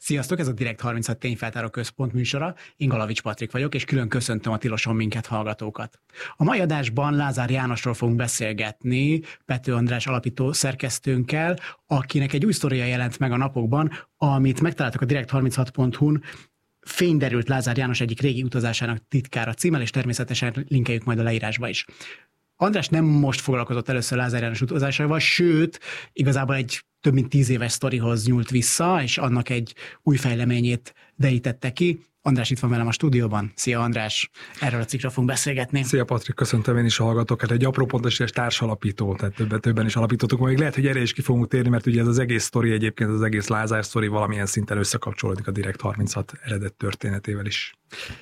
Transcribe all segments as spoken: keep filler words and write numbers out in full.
Sziasztok, ez a Direkt harminchat Tényfeltáró Központ műsora, én Galavics Patrik vagyok, és külön köszöntöm a tiloson minket hallgatókat. A mai adásban Lázár Jánosról fogunk beszélgetni Pető András alapító szerkesztőnkkel, akinek egy új sztoria jelent meg a napokban, amit megtaláltak a direkt harminchat pont hu-n, Fényderült Lázár János egyik régi utazásának titkára címmel, és természetesen linkeljük majd a leírásba is. András nem most foglalkozott először Lázár János utazásaival, sőt, igazából egy több mint tíz éves sztorihoz nyúlt vissza, és annak egy új fejleményét derítette ki. András itt van velem a stúdióban. Szia András, erről a cikkről fogunk beszélgetni. Szia Patrik, köszöntöm én is a hallgatókat. Hát egy apró pontosítás társalapító, tehát többen, többen is alapítottuk. Még lehet, hogy erre is ki fogunk térni, mert ugye ez az egész sztori egyébként, az egész Lázár sztori valamilyen szinten összekapcsolódik a Direkt harminchat eredet történetével is.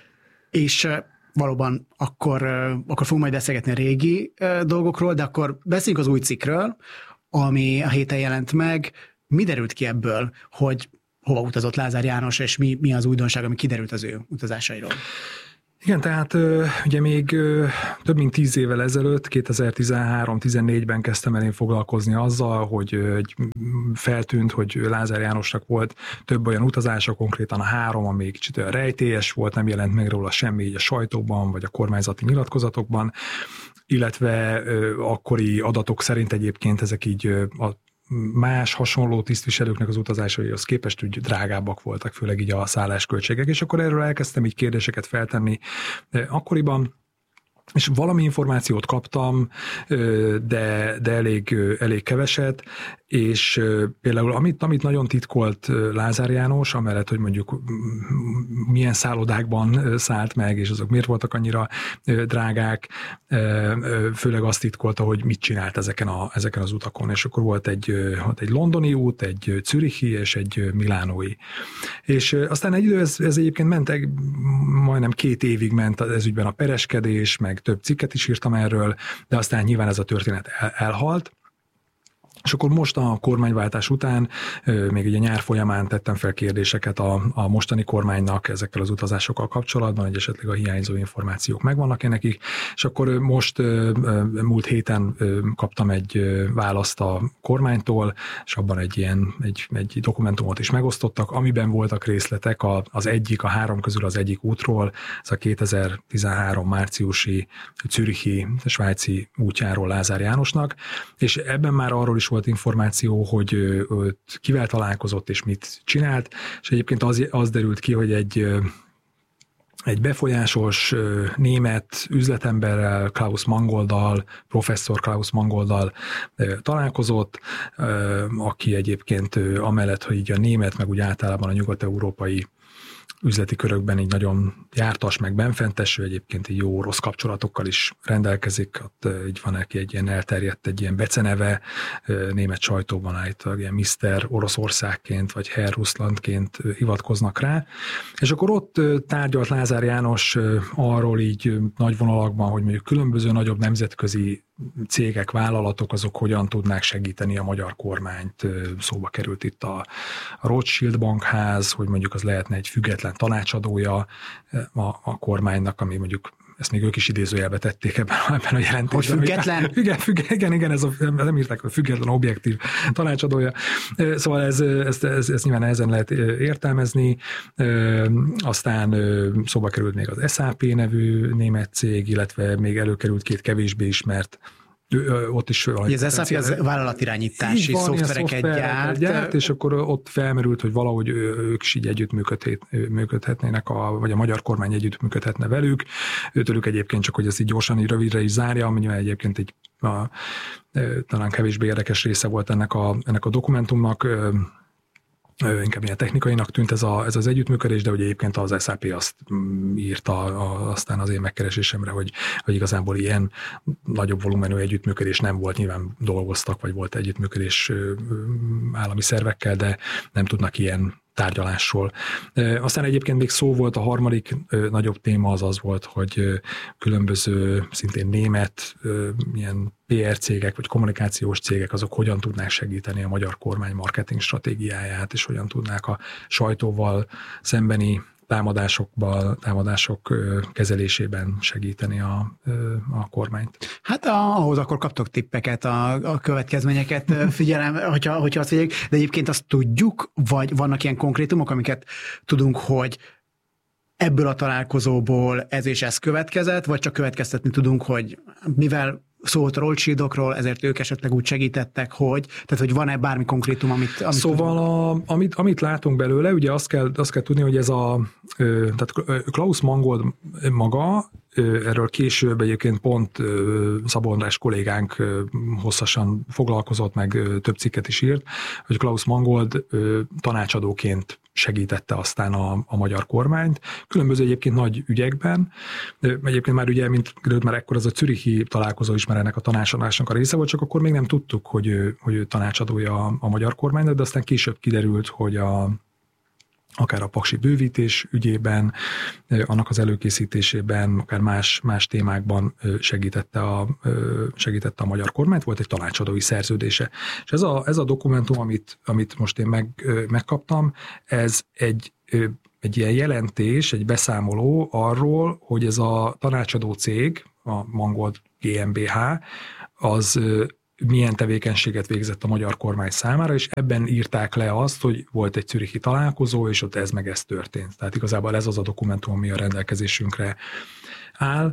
És valóban akkor, akkor fogunk majd beszélgetni a régi dolgokról, de akkor beszéljünk az új cikkről, ami a héten jelent meg. Mi derült ki ebből, hogy hova utazott Lázár János, és mi, mi az újdonság, ami kiderült az ő utazásairól? Igen, tehát ugye még több mint tíz évvel ezelőtt, kétezer-tizenhárom-tizennégyben kezdtem el én foglalkozni azzal, hogy feltűnt, hogy Lázár Jánosnak volt több olyan utazása, konkrétan a három, ami még kicsit olyan rejtélyes volt, nem jelent meg róla semmi így a sajtóban, vagy a kormányzati nyilatkozatokban, illetve akkori adatok szerint egyébként ezek így a más hasonló tisztviselőknek az utazásaihoz képest úgy drágábbak voltak, főleg így a szállásköltségek, és akkor erről elkezdtem így kérdéseket feltenni akkoriban, és valami információt kaptam, de, de elég, elég keveset, és például amit, amit nagyon titkolt Lázár János, amellett, hogy mondjuk milyen szállodákban szállt meg, és azok miért voltak annyira drágák, főleg azt titkolta, hogy mit csinált ezeken, a, ezeken az utakon, és akkor volt egy, volt egy londoni út, egy zürichi és egy milánói. És aztán egy idő, ez, ez egyébként ment, majdnem két évig ment ez ügyben a pereskedés, meg több cikket is írtam erről, de aztán nyilván ez a történet el, elhalt. És akkor most a kormányváltás után, még ugye nyár folyamán tettem fel kérdéseket a, a mostani kormánynak ezekkel az utazásokkal kapcsolatban, hogy esetleg a hiányzó információk megvannak-e nekik, és akkor most múlt héten kaptam egy választ a kormánytól, és abban egy ilyen egy, egy dokumentumot is megosztottak, amiben voltak részletek az egyik, a három közül az egyik útról, ez a kétezer-tizenhárom márciusi zürichi, svájci útjáról Lázár Jánosnak, és ebben már arról is volt információ, hogy őt kivel találkozott és mit csinált, és egyébként az, az derült ki, hogy egy, egy befolyásos német üzletemberrel, Klaus Mangolddal, professzor Klaus Mangolddal találkozott, aki egyébként amellett, hogy így a német, meg úgy általában a nyugat-európai üzleti körökben így nagyon jártas, meg benfentes, ő egyébként így jó rossz kapcsolatokkal is rendelkezik, ott így van neki egy ilyen elterjedt, egy ilyen beceneve, német sajtóban állítólag ilyen miszter Oroszországként, vagy Herr Russlandként hivatkoznak rá, és akkor ott tárgyalt Lázár János arról így nagy vonalakban, hogy mondjuk különböző nagyobb nemzetközi cégek, vállalatok, azok hogyan tudnák segíteni a magyar kormányt. Szóba került itt a Rothschild bankház, hogy mondjuk az lehetne egy független tanácsadója a, a kormánynak, ami mondjuk ezt még ők is idézőjelbe tették ebben, ebben a jelentésben. Hogy független? Igen, független, igen, igen, ez a, nem írták, hogy független, objektív tanácsadója. Szóval ez, ezt, ez, ez nyilván ezen lehet értelmezni. Aztán szóba került még az es á pé nevű német cég, illetve még előkerült két kevésbé ismert ott is... Az es á pé az vállalatirányítási szoftvereket gyárt. gyárt. És akkor ott felmerült, hogy valahogy ők is így együttműködhetnének, a, vagy a magyar kormány együttműködhetne velük. Őtőlük egyébként csak, hogy ezt így gyorsan, így rövidre is zárja, amennyivel egyébként egy a, talán kevésbé érdekes része volt ennek a, ennek a dokumentumnak. Inkább ilyen technikainak tűnt ez, a, ez az együttműködés, de ugye egyébként az es á pé azt írta a, aztán az én megkeresésemre, hogy, hogy igazából ilyen nagyobb volumenű együttműködés nem volt, nyilván dolgoztak, vagy volt együttműködés állami szervekkel, de nem tudnak ilyen tárgyalásról. Aztán egyébként még szó volt, a harmadik nagyobb téma az az volt, hogy különböző szintén német ilyen pé er cégek vagy kommunikációs cégek azok hogyan tudnák segíteni a magyar kormány marketing stratégiáját, és hogyan tudnák a sajtóval szembeni támadásokban, támadások kezelésében segíteni a, a kormányt. Hát ahhoz akkor kaptok tippeket, a, a következményeket figyelem, hogyha, hogyha azt figyeljük, de egyébként azt tudjuk, vagy vannak ilyen konkrétumok, amiket tudunk, hogy ebből a találkozóból ez és ez következett, vagy csak következtetni tudunk, hogy mivel szólt a Rothschildokról, ezért ők esetleg úgy segítettek, hogy, tehát hogy van-e bármi konkrétum, amit... amit szóval a, amit, amit látunk belőle, ugye azt kell, azt kell tudni, hogy ez a, tehát Klaus Mangold maga, erről később egyébként pont Szabó András kollégánk hosszasan foglalkozott, meg több cikket is írt, hogy Klaus Mangold tanácsadóként segítette aztán a, a magyar kormányt. Különböző egyébként nagy ügyekben. Egyébként már ugye, mint már ekkor az a zürichi találkozó is már ennek a tanácsadásnak a része volt, csak akkor még nem tudtuk, hogy ő, hogy ő tanácsadója a, a magyar kormánynak, de aztán később kiderült, hogy a akár a paksi bővítés ügyében, annak az előkészítésében, akár más, más témákban segítette a, segítette a magyar kormányt, volt egy tanácsadói szerződése. És ez a, ez a dokumentum, amit, amit most én meg, megkaptam, ez egy, egy ilyen jelentés, egy beszámoló arról, hogy ez a tanácsadó cég, a Mangold GmbH, az milyen tevékenységet végzett a magyar kormány számára, és ebben írták le azt, hogy volt egy zürichi találkozó, és ott ez meg ez történt. Tehát igazából ez az a dokumentum, ami a rendelkezésünkre áll.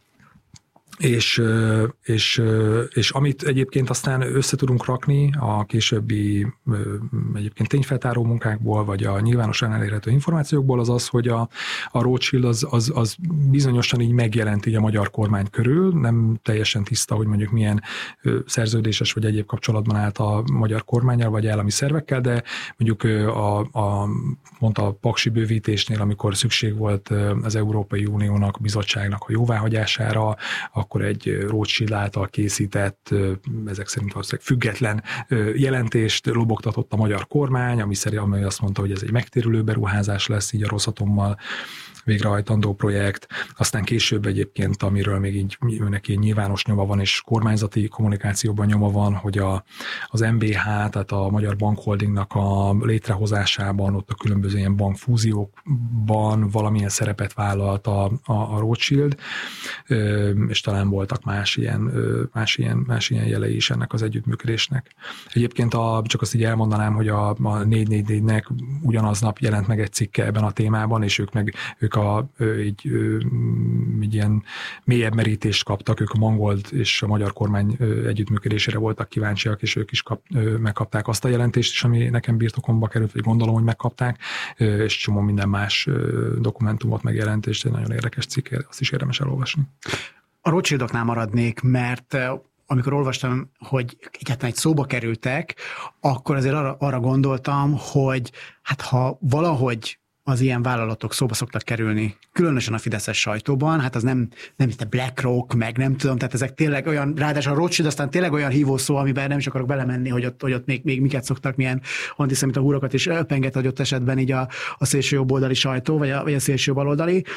És, és, és amit egyébként aztán össze tudunk rakni a későbbi egyébként tényfeltáró munkákból, vagy a nyilvánosan elérhető információkból, az az, hogy a, a Rothschild az, az, az bizonyosan így megjelent így a magyar kormány körül, nem teljesen tiszta, hogy mondjuk milyen szerződéses vagy egyéb kapcsolatban állt a magyar kormánnyal, vagy állami szervekkel, de mondjuk a, a, mondta a paksi bővítésnél, amikor szükség volt az Európai Uniónak, a bizottságnak a jóváhagyására, akkor egy Rothschild által készített, ezek szerint valószínűleg független jelentést lobogtatott a magyar kormány, ami szerint ami azt mondta, hogy ez egy megtérülő beruházás lesz így a Rosatommal végrehajtandó projekt. Aztán később egyébként, amiről még így neki nyilvános nyoma van, és kormányzati kommunikációban nyoma van, hogy a, az em bé há, tehát a Magyar Bankholdingnak a létrehozásában, ott a különböző ilyen bankfúziókban valamilyen szerepet vállalt a, a, a Rothschild, és talán voltak más ilyen, más ilyen, más ilyen jelei is ennek az együttműködésnek. Egyébként a, csak azt így elmondanám, hogy a, a négy négy négynek ugyanaznap jelent meg egy cikke ebben a témában, és ők meg ők a, így, így ilyen mélyebb merítést kaptak, ők a Mangold és a magyar kormány együttműködésére voltak kíváncsiak, és ők is kap, megkapták azt a jelentést is, ami nekem birtokomba került, vagy gondolom, hogy megkapták, és csomó minden más dokumentumot, megjelentést, egy nagyon érdekes cikk, azt is érdemes elolvasni. A Rothschildoknál maradnék, mert amikor olvastam, hogy egyáltalán egy szóba kerültek, akkor azért arra, arra gondoltam, hogy hát ha valahogy az ilyen vállalatok szóba szoktak kerülni, különösen a fideszes sajtóban, hát az nem, nem itt a BlackRock, meg nem tudom, tehát ezek tényleg olyan, ráadásul a Rothschild aztán tényleg olyan hívószó, amiben nem is akarok belemenni, hogy ott, hogy ott még, még miket szoktak, milyen antiszemita húrokat is penget adott esetben így a, a szélső jobboldali sajtó, vagy a, vagy a szélső baloldali.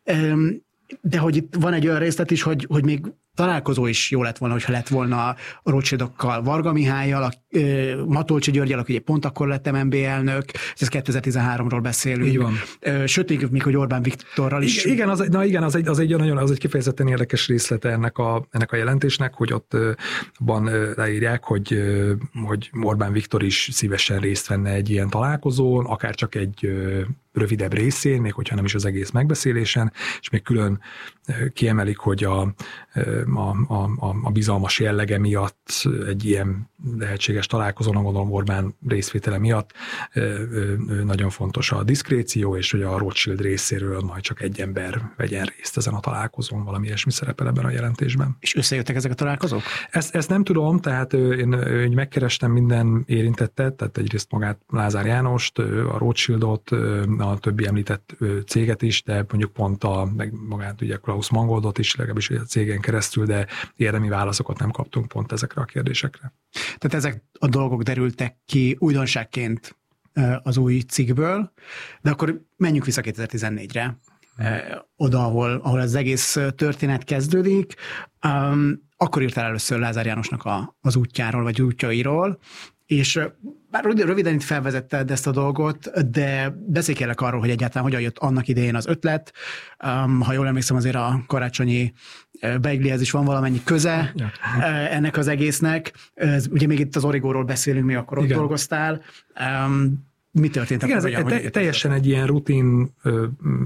De hogy itt van egy olyan részlet is, hogy, hogy még találkozó is jó lett volna, hogyha lett volna a Rothschildokkal, Varga Mihályal, a Matolcsi Györgyel, aki pont akkor lett em en bé elnök, ez kétezer-tizenháromról beszélünk. Így van. Sőt, még hogy Orbán Viktorral is. Igen, az, na igen, az egy, az egy nagyon, az egy kifejezetten érdekes részlete ennek a, ennek a jelentésnek, hogy ott van leírják, hogy, hogy Orbán Viktor is szívesen részt venne egy ilyen találkozón, akár csak egy rövidebb részén, még hogyha nem is az egész megbeszélésen, és még külön kiemelik, hogy a, a, a, a bizalmas jellege miatt egy ilyen lehetséges találkozón, gondolom Orbán részvétele miatt nagyon fontos a diszkréció, és hogy a Rothschild részéről majd csak egy ember vegyen részt ezen a találkozón, valami ilyesmi szerepel ebben a jelentésben. És összejöttek ezek a találkozók? Ezt, ezt nem tudom, tehát én, én megkerestem minden érintettet, tehát egyrészt magát Lázár Jánost, a Rothschildot, a többi említett céget is, de mondjuk pont a, meg magát ugye Klaus Mangoldot is, legalábbis a cégen keresztül, de érdemi válaszokat nem kaptunk pont ezekre a kérdésekre. Tehát ezek a dolgok derültek ki újdonságként az új cikkből, de akkor menjünk vissza kétezer-tizennégyre, oda, ahol, ahol az egész történet kezdődik. Akkor írtál először Lázár Jánosnak a, az útjáról, vagy útjairól, És bár röviden itt felvezetted ezt a dolgot, de beszélj kérlek arról, hogy egyáltalán hogyan jött annak idején az ötlet. Um, ha jól emlékszem, azért a karácsonyi beiglihez is van valamennyi köze ja. ennek az egésznek. Ugye még itt az Origóról beszélünk, mi akkor ott Igen. dolgoztál. Um, Mi történt? Igen, ez te, teljesen egy ilyen rutin ö,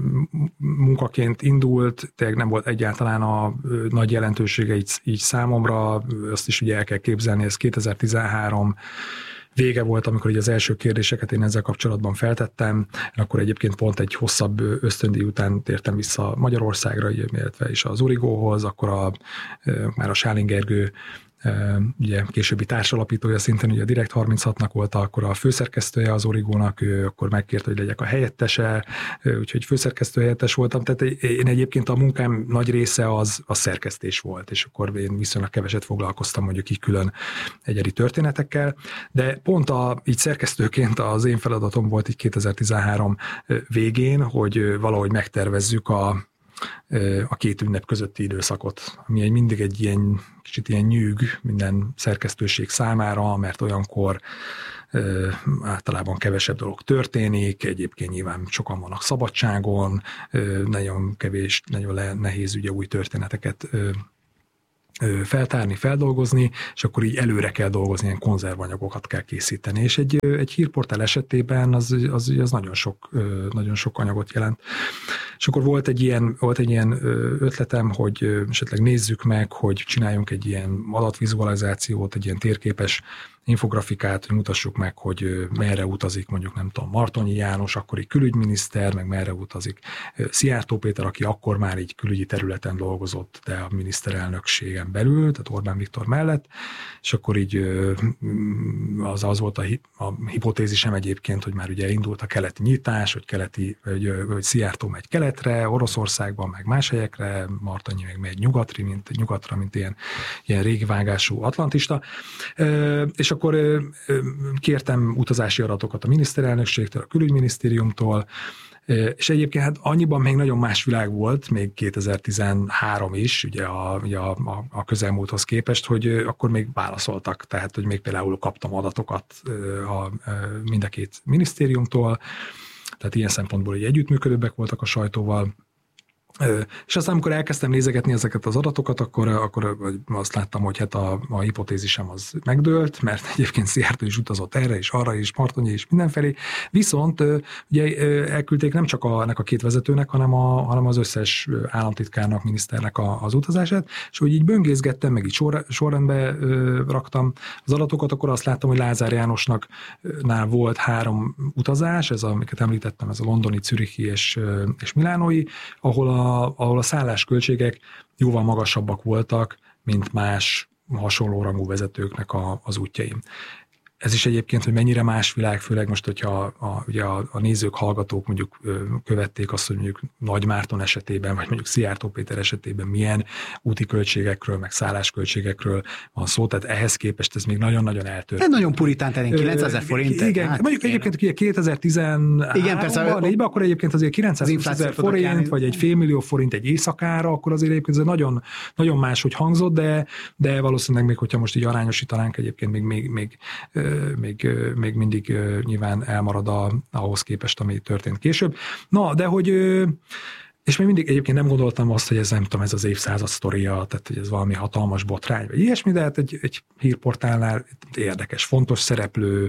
munkaként indult, tényleg nem volt egyáltalán a ö, nagy jelentősége így, így számomra, azt is ugye el kell képzelni, ez kétezer-tizenhárom vége volt, amikor így az első kérdéseket én ezzel kapcsolatban feltettem, akkor egyébként pont egy hosszabb ösztöndíj után tértem vissza Magyarországra, illetve is az Origóhoz, akkor a, ö, már a Sáling Gergő ugye későbbi társalapítója szintén, ugye a Direkt harminchatnak volt akkor a főszerkesztője az Origónak, ő akkor megkérte, hogy legyek a helyettese, úgyhogy főszerkesztő helyettes voltam, tehát én egyébként a munkám nagy része az a szerkesztés volt, és akkor én viszonylag keveset foglalkoztam mondjuk így külön egyedi történetekkel, de pont a, így szerkesztőként az én feladatom volt így kétezer-tizenhárom végén, hogy valahogy megtervezzük a a két ünnep közötti időszakot, ami egy mindig egy ilyen kicsit ilyen nyűg minden szerkesztőség számára, mert olyankor ö, általában kevesebb dolog történik, egyébként nyilván sokan vannak szabadságon, ö, nagyon kevés, nagyon nehéz ugye új történeteket ö, feltárni, feldolgozni, és akkor így előre kell dolgozni, ilyen konzervanyagokat kell készíteni, és egy, egy hírportál esetében az, az, az nagyon, sok, nagyon sok anyagot jelent. És akkor volt egy ilyen, volt egy ilyen ötletem, hogy esetleg nézzük meg, hogy csináljunk egy ilyen adatvizualizációt, egy ilyen térképes infografikát, hogy mutassuk meg, hogy merre utazik mondjuk nem tudom, Martonyi János, akkori külügyminiszter, meg merre utazik Szijjártó Péter, aki akkor már így külügyi területen dolgozott, de a miniszterelnökségen belül, tehát Orbán Viktor mellett, és akkor így az, az volt a, a hipotézisem egyébként, hogy már ugye indult a keleti nyitás, hogy, keleti, hogy, hogy Szijjártó megy keletre, Oroszországban, meg más helyekre, Martonyi meg megy nyugatra, mint, nyugatra, mint ilyen, ilyen régivágású atlantista, és akkor kértem utazási adatokat a miniszterelnökségtől, a külügyminisztériumtól, és egyébként hát annyiban még nagyon más világ volt, még kétezer-tizenhárom is, ugye a, ugye a, a közelmúlthoz képest, hogy akkor még válaszoltak, tehát hogy még például kaptam adatokat a, mind a két minisztériumtól, tehát ilyen szempontból így együttműködőbbek voltak a sajtóval. És aztán, amikor elkezdtem nézegetni ezeket az adatokat, akkor, akkor azt láttam, hogy hát a, a hipotézisem az megdőlt, mert egyébként Szijjártó is utazott erre és arra is, Martonyi is mindenfelé. Viszont ugye elküldték nem csak a, ennek a két vezetőnek, hanem, a, hanem az összes államtitkárnak, miniszternek a, az utazását, és hogy így böngészgettem, meg így sor, sorrendbe ö, raktam az adatokat, akkor azt láttam, hogy Lázár Jánosnak nál volt három utazás, ez, amiket említettem, ez a londoni, zürichi és, és milánói, ahol a ahol a szállásköltségek jóval magasabbak voltak, mint más hasonló rangú vezetőknek a, az útjaim. Ez is egyébként, hogy mennyire más világ, főleg most, hogyha a, ugye a, a nézők, hallgatók mondjuk követték azt, hogy mondjuk Nagy Márton esetében, vagy mondjuk Szijjártó Péter esetében milyen úti költségekről, meg szállásköltségekről van szó, tehát ehhez képest ez még nagyon-nagyon eltört. Ez nagyon puritán tenni, kilencezer forint. Igen, hát, mondjuk egyébként ugye kétezer-tizenháromban, akkor egyébként azért kilencszázezer forint, vagy egy félmillió forint egy éjszakára, akkor azért egyébként ez nagyon, nagyon máshogy hangzott, de, de valószínűleg még, hogyha most így arányosítanánk, egyébként még, még, még Még, még mindig nyilván elmarad a, ahhoz képest, ami történt később. Na, de hogy, és még mindig egyébként nem gondoltam azt, hogy ez nem tudom, ez az évszázad sztoria, tehát hogy ez valami hatalmas botrány, vagy ilyesmi, de hát egy, egy hírportálnál érdekes, fontos szereplő,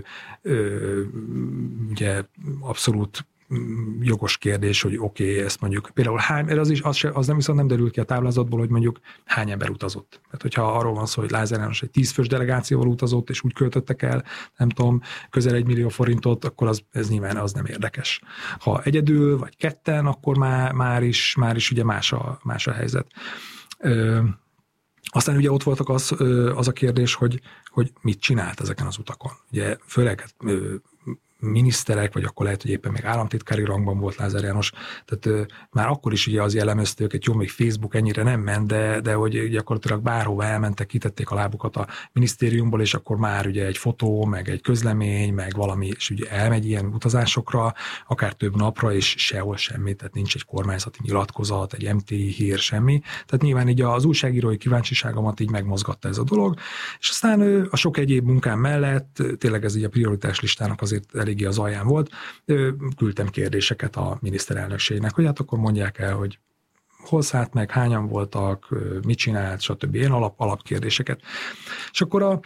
ugye abszolút jogos kérdés, hogy oké, okay, ezt mondjuk például hány, az, is, az, se, az nem viszont nem derül ki a táblázatból, hogy mondjuk hány ember utazott. Tehát, hogyha arról van szó, hogy Lázár János egy tízfős delegációval utazott, és úgy költöttek el, nem tudom, közel egy millió forintot, akkor az, ez nyilván az nem érdekes. Ha egyedül, vagy ketten, akkor már, már, is, már is ugye más a, más a helyzet. Ö, Aztán ugye ott voltak az, az a kérdés, hogy, hogy mit csinált ezeken az utakon. Ugye főleg miniszterek, vagy akkor lehet, hogy éppen még államtitkári rangban volt Lázár János, tehát már akkor is ugye az jellemezte őket, jó, még Facebook ennyire nem ment, de, de hogy gyakorlatilag bárhova elmentek, kitették a lábukat a minisztériumból, és akkor már ugye egy fotó, meg egy közlemény, meg valami, és ugye elmegy ilyen utazásokra, akár több napra, és sehol semmi, tehát nincs egy kormányzati nyilatkozat, egy em té i hír, semmi. Tehát nyilván így az újságírói kíváncsiságomat így megmozgatta ez a dolog, és aztán a sok egyéb munkám mellett, tényleg ez így a prioritás listának azért eléggé az alján volt, küldtem kérdéseket a miniszterelnökségnek, hogy hát akkor mondják el, hogy hol szállt meg, hányan voltak, mit csinált, stb. Ilyen alap, alapkérdéseket. És akkor a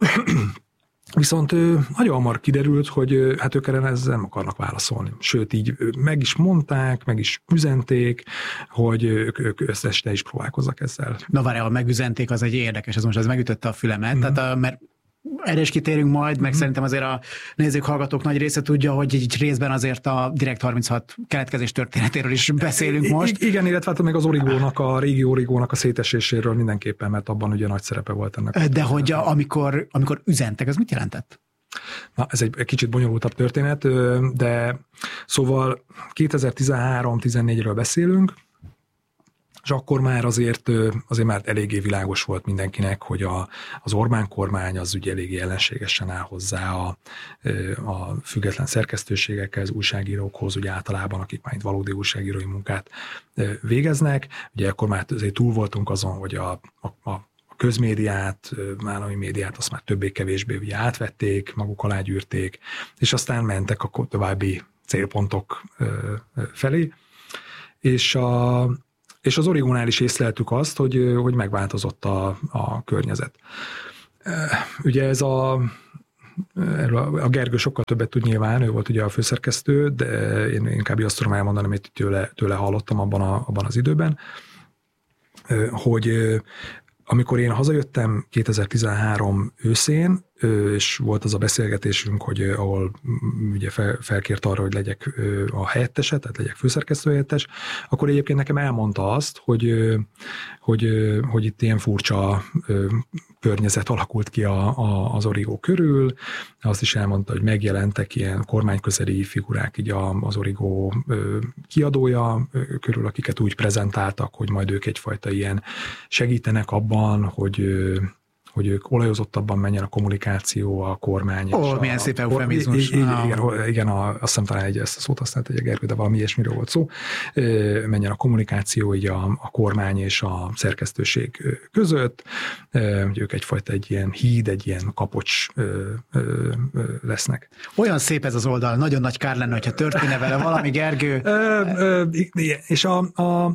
viszont nagyon hamar kiderült, hogy hát ők erre ezzel nem akarnak válaszolni. Sőt, így meg is mondták, meg is üzenték, hogy ők, ők összeste is próbálkozzak ezzel. Na várjál, megüzenték, az egy érdekes, ez most ez megütötte a fülemet, mm. tehát a, mert erre is kitérünk majd, meg mm. szerintem azért a nézők, hallgatók nagy része tudja, hogy egy részben azért a Direkt harminchat keletkezés történetéről is beszélünk most. I- igen, illetve hát meg az Origónak, a régi Origónak a széteséséről mindenképpen, mert abban ugye nagy szerepe volt ennek. De hogy a, amikor, amikor üzentek, az mit jelentett? Na, ez egy kicsit bonyolultabb történet, de szóval kétezer-tizenhárom tizennégyről beszélünk, és akkor már azért, azért már eléggé világos volt mindenkinek, hogy a, az Orbán kormány az ugye eléggé ellenségesen áll hozzá a, a független szerkesztőségekhez, újságírókhoz, ugye általában, akik már itt valódi újságírói munkát végeznek. Ugye akkor már azért túl voltunk azon, hogy a, a, a közmédiát, állami médiát azt már többé-kevésbé ugye átvették, maguk alá gyűrték, és aztán mentek a további célpontok felé. És a És az Origónál is észleltük azt, hogy, hogy megváltozott a, a környezet. Ugye ez a, a Gergő sokkal többet tud nyilván, ő volt ugye a főszerkesztő, de én inkább azt tudom elmondani, amit tőle, tőle hallottam abban, a, abban az időben, hogy amikor én hazajöttem kétezer-tizenhárom őszén, és volt az a beszélgetésünk, hogy ahol ugye fel, felkért arra, hogy legyek a helyettese, tehát legyek főszerkesztő helyettes, akkor egyébként nekem elmondta azt, hogy, hogy, hogy itt ilyen furcsa környezet alakult ki a, a, az Origó körül. Azt is elmondta, hogy megjelentek ilyen kormányközeli figurák így az Origó kiadója körül, akiket úgy prezentáltak, hogy majd ők egyfajta ilyen segítenek abban, hogy hogy ők olajozottabban menjen a kommunikáció, a kormány. Ó, milyen szép eufemizmus. Igen, igen, igen a, azt hiszem talán egy, ezt a szót használt egy Gergő, de valami ilyesmiről volt szó. Menjen a kommunikáció így a, a kormány és a szerkesztőség között, hogy ők egyfajta egy ilyen híd, egy ilyen kapocs lesznek. Olyan szép ez az oldal, nagyon nagy kár lenne, hogyha történne vele valami, Gergő. És a, a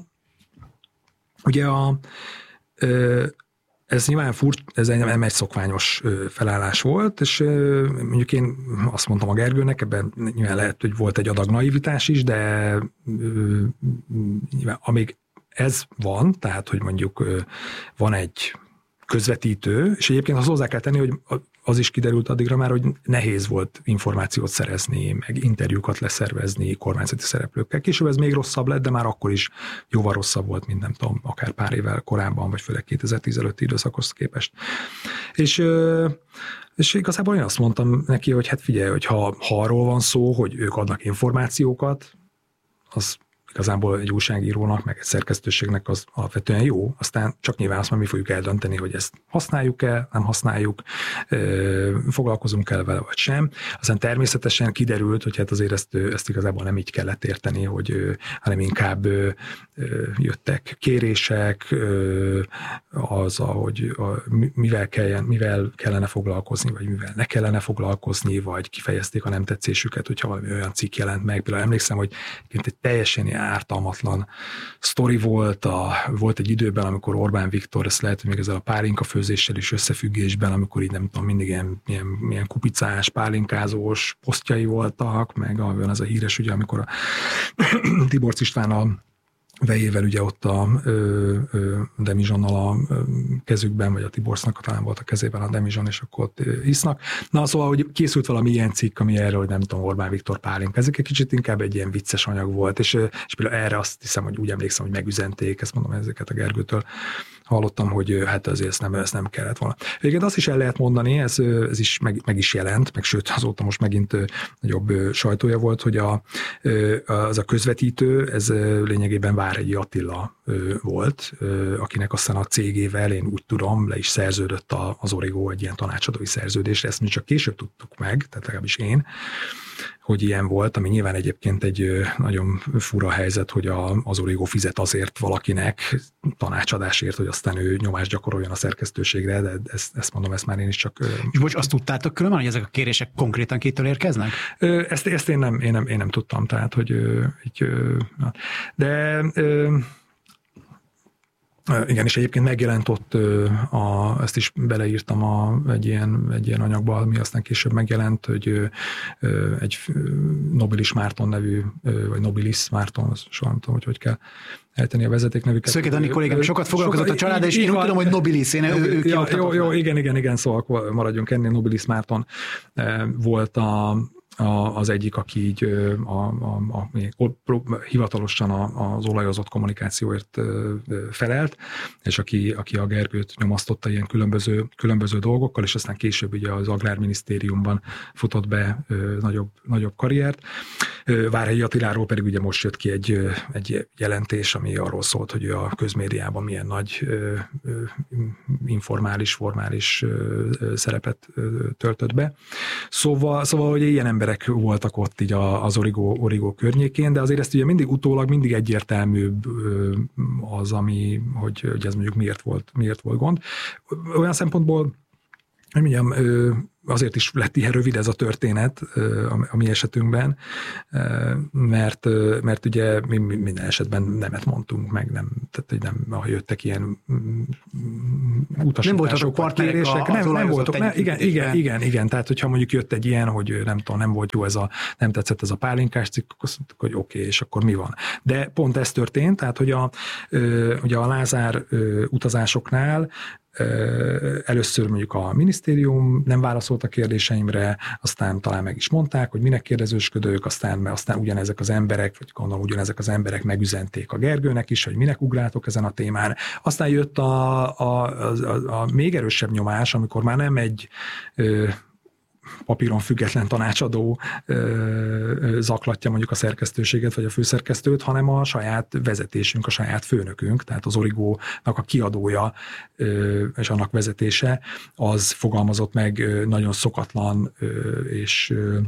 ugye a Ez nyilván furt, ez nem egy szokványos felállás volt, és mondjuk én azt mondtam a Gergőnek, ebben nyilván lehet, hogy volt egy adag naivitás is, de nyilván, amíg ez van, tehát, hogy mondjuk van egy közvetítő, és egyébként azt hozzá kell tenni, hogy az is kiderült addigra már, hogy nehéz volt információt szerezni, meg interjúkat leszervezni kormányzati szereplőkkel. Később ez még rosszabb lett, de már akkor is jóval rosszabb volt, mint nem tudom, akár pár évvel korábban, vagy főleg kétezer-tíz előtti időszakhoz képest. És, és igazából én azt mondtam neki, hogy hát figyelj, hogy ha, ha arról van szó, hogy ők adnak információkat, az igazából egy újságírónak, meg egy szerkesztőségnek az alapvetően jó, aztán csak nyilván azt már mi fogjuk eldönteni, hogy ezt használjuk-e, nem használjuk, foglalkozunk el vele, vagy sem. Aztán természetesen kiderült, hogy hát azért ezt, ezt igazából nem így kellett érteni, hogy, hanem inkább jöttek kérések, az, hogy mivel, kelljen, mivel kellene foglalkozni, vagy mivel ne kellene foglalkozni, vagy kifejezték a nem tetszésüket, hogyha valami olyan cikk jelent meg. Például emlékszem, hogy egy teljesen ártalmatlan sztori volt, a, volt egy időben, amikor Orbán Viktor, ezt lehet, hogy még ezzel a pálinka főzéssel is összefüggésben, amikor így nem tudom, mindig ilyen, ilyen, ilyen kupicás, pálinkázós posztjai voltak, meg olyan az a híres, ugye, amikor a Tiborcs István a vejével ugye ott a ö, ö, Demizsonnal a ö, kezükben, vagy a Tiborcnak talán volt a kezében a Demizson, és akkor ott ö, isznak. Na szóval, hogy készült valami ilyen cikk, ami erről, hogy nem tudom, Orbán Viktor pálinka. Ezek egy kicsit inkább egy ilyen vicces anyag volt, és, és például erre azt hiszem, hogy úgy emlékszem, hogy megüzenték, ezt mondom ezeket a Gergőtől hallottam, hogy hát azért ezt nem, ezt nem kellett volna. Egyébként azt is el lehet mondani, ez, ez is meg, meg is jelent, meg sőt azóta most megint nagyobb sajtója volt, hogy a, az a közvetítő, ez lényegében Várhegyi Attila volt, akinek aztán a cégével, én úgy tudom, le is szerződött az Origo egy ilyen tanácsadói szerződésre, ezt mi csak később tudtuk meg, tehát legalábbis én, hogy ilyen volt, ami nyilván egyébként egy nagyon fura helyzet, hogy a, az Origo fizet azért valakinek tanácsadásért, hogy aztán ő nyomást gyakoroljon a szerkesztőségre, de ezt, ezt mondom, ezt már én is csak... És bocs, azt tudtátok különben, hogy ezek a kérések konkrétan kitől érkeznek? Ezt, ezt én, nem, én, nem, én nem tudtam, tehát, hogy így, de... Igen, és egyébként megjelent ott, a, ezt is beleírtam a, egy, ilyen, egy ilyen anyagba, ami aztán később megjelent, hogy egy Nobilis Márton nevű, vagy Nobilis Márton, soha nem tudom, hogy hogy kell eltenni a vezetéknevüket. Szöke Dani kollégám sokat foglalkozott a család, és én úgy tudom, hogy Nobilis, én ő, ő ja, jó, jó, igen, igen, igen, szóval maradjunk ennél, Nobilis Márton volt a A, az egyik, aki így a, a, a, a, hivatalosan az olajozott kommunikációért felelt, és aki, aki a Gergőt nyomasztotta ilyen különböző, különböző dolgokkal, és aztán később ugye az Agrárminisztériumban futott be nagyobb, nagyobb karriert. Várhelyi Attiláról pedig ugye most jött ki egy, egy jelentés, ami arról szólt, hogy a közmédiában milyen nagy informális, formális szerepet töltött be. Szóval, szóval hogy ilyen emberek voltak ott így az Origo, Origo környékén, de azért ezt ugye mindig utólag mindig egyértelműbb az, ami, hogy, hogy ez mondjuk miért volt, miért volt gond. Olyan szempontból, hogy mondjam, azért is lett ilyen rövid ez a történet a mi esetünkben, mert, mert ugye mi minden esetben nemet mondtunk meg, nem, tehát hogy nem, ha jöttek ilyen utasítások, partnerek, nem, nem voltak, nem, igen, igen, igen, igen, tehát hogyha mondjuk jött egy ilyen, hogy nem tudom, nem volt jó ez a, nem tetszett ez a pálinkás cikk, akkor azt mondtuk, hogy oké, okay, és akkor mi van. De pont ez történt, tehát hogy a, ugye a Lázár utazásoknál először mondjuk a minisztérium nem válaszolt a kérdéseimre, aztán talán meg is mondták, hogy minek kérdezősködők, aztán, mert aztán ugyanezek az emberek, vagy gondolom ugyanezek az emberek megüzenték a Gergőnek is, hogy minek ugráltok ezen a témán. Aztán jött a, a, a, a, a még erősebb nyomás, amikor már nem egy ö, papíron független tanácsadó ö, ö, zaklatja mondjuk a szerkesztőséget, vagy a főszerkesztőt, hanem a saját vezetésünk, a saját főnökünk, tehát az Origónak a kiadója ö, és annak vezetése, az fogalmazott meg ö, nagyon szokatlan ö, és ö,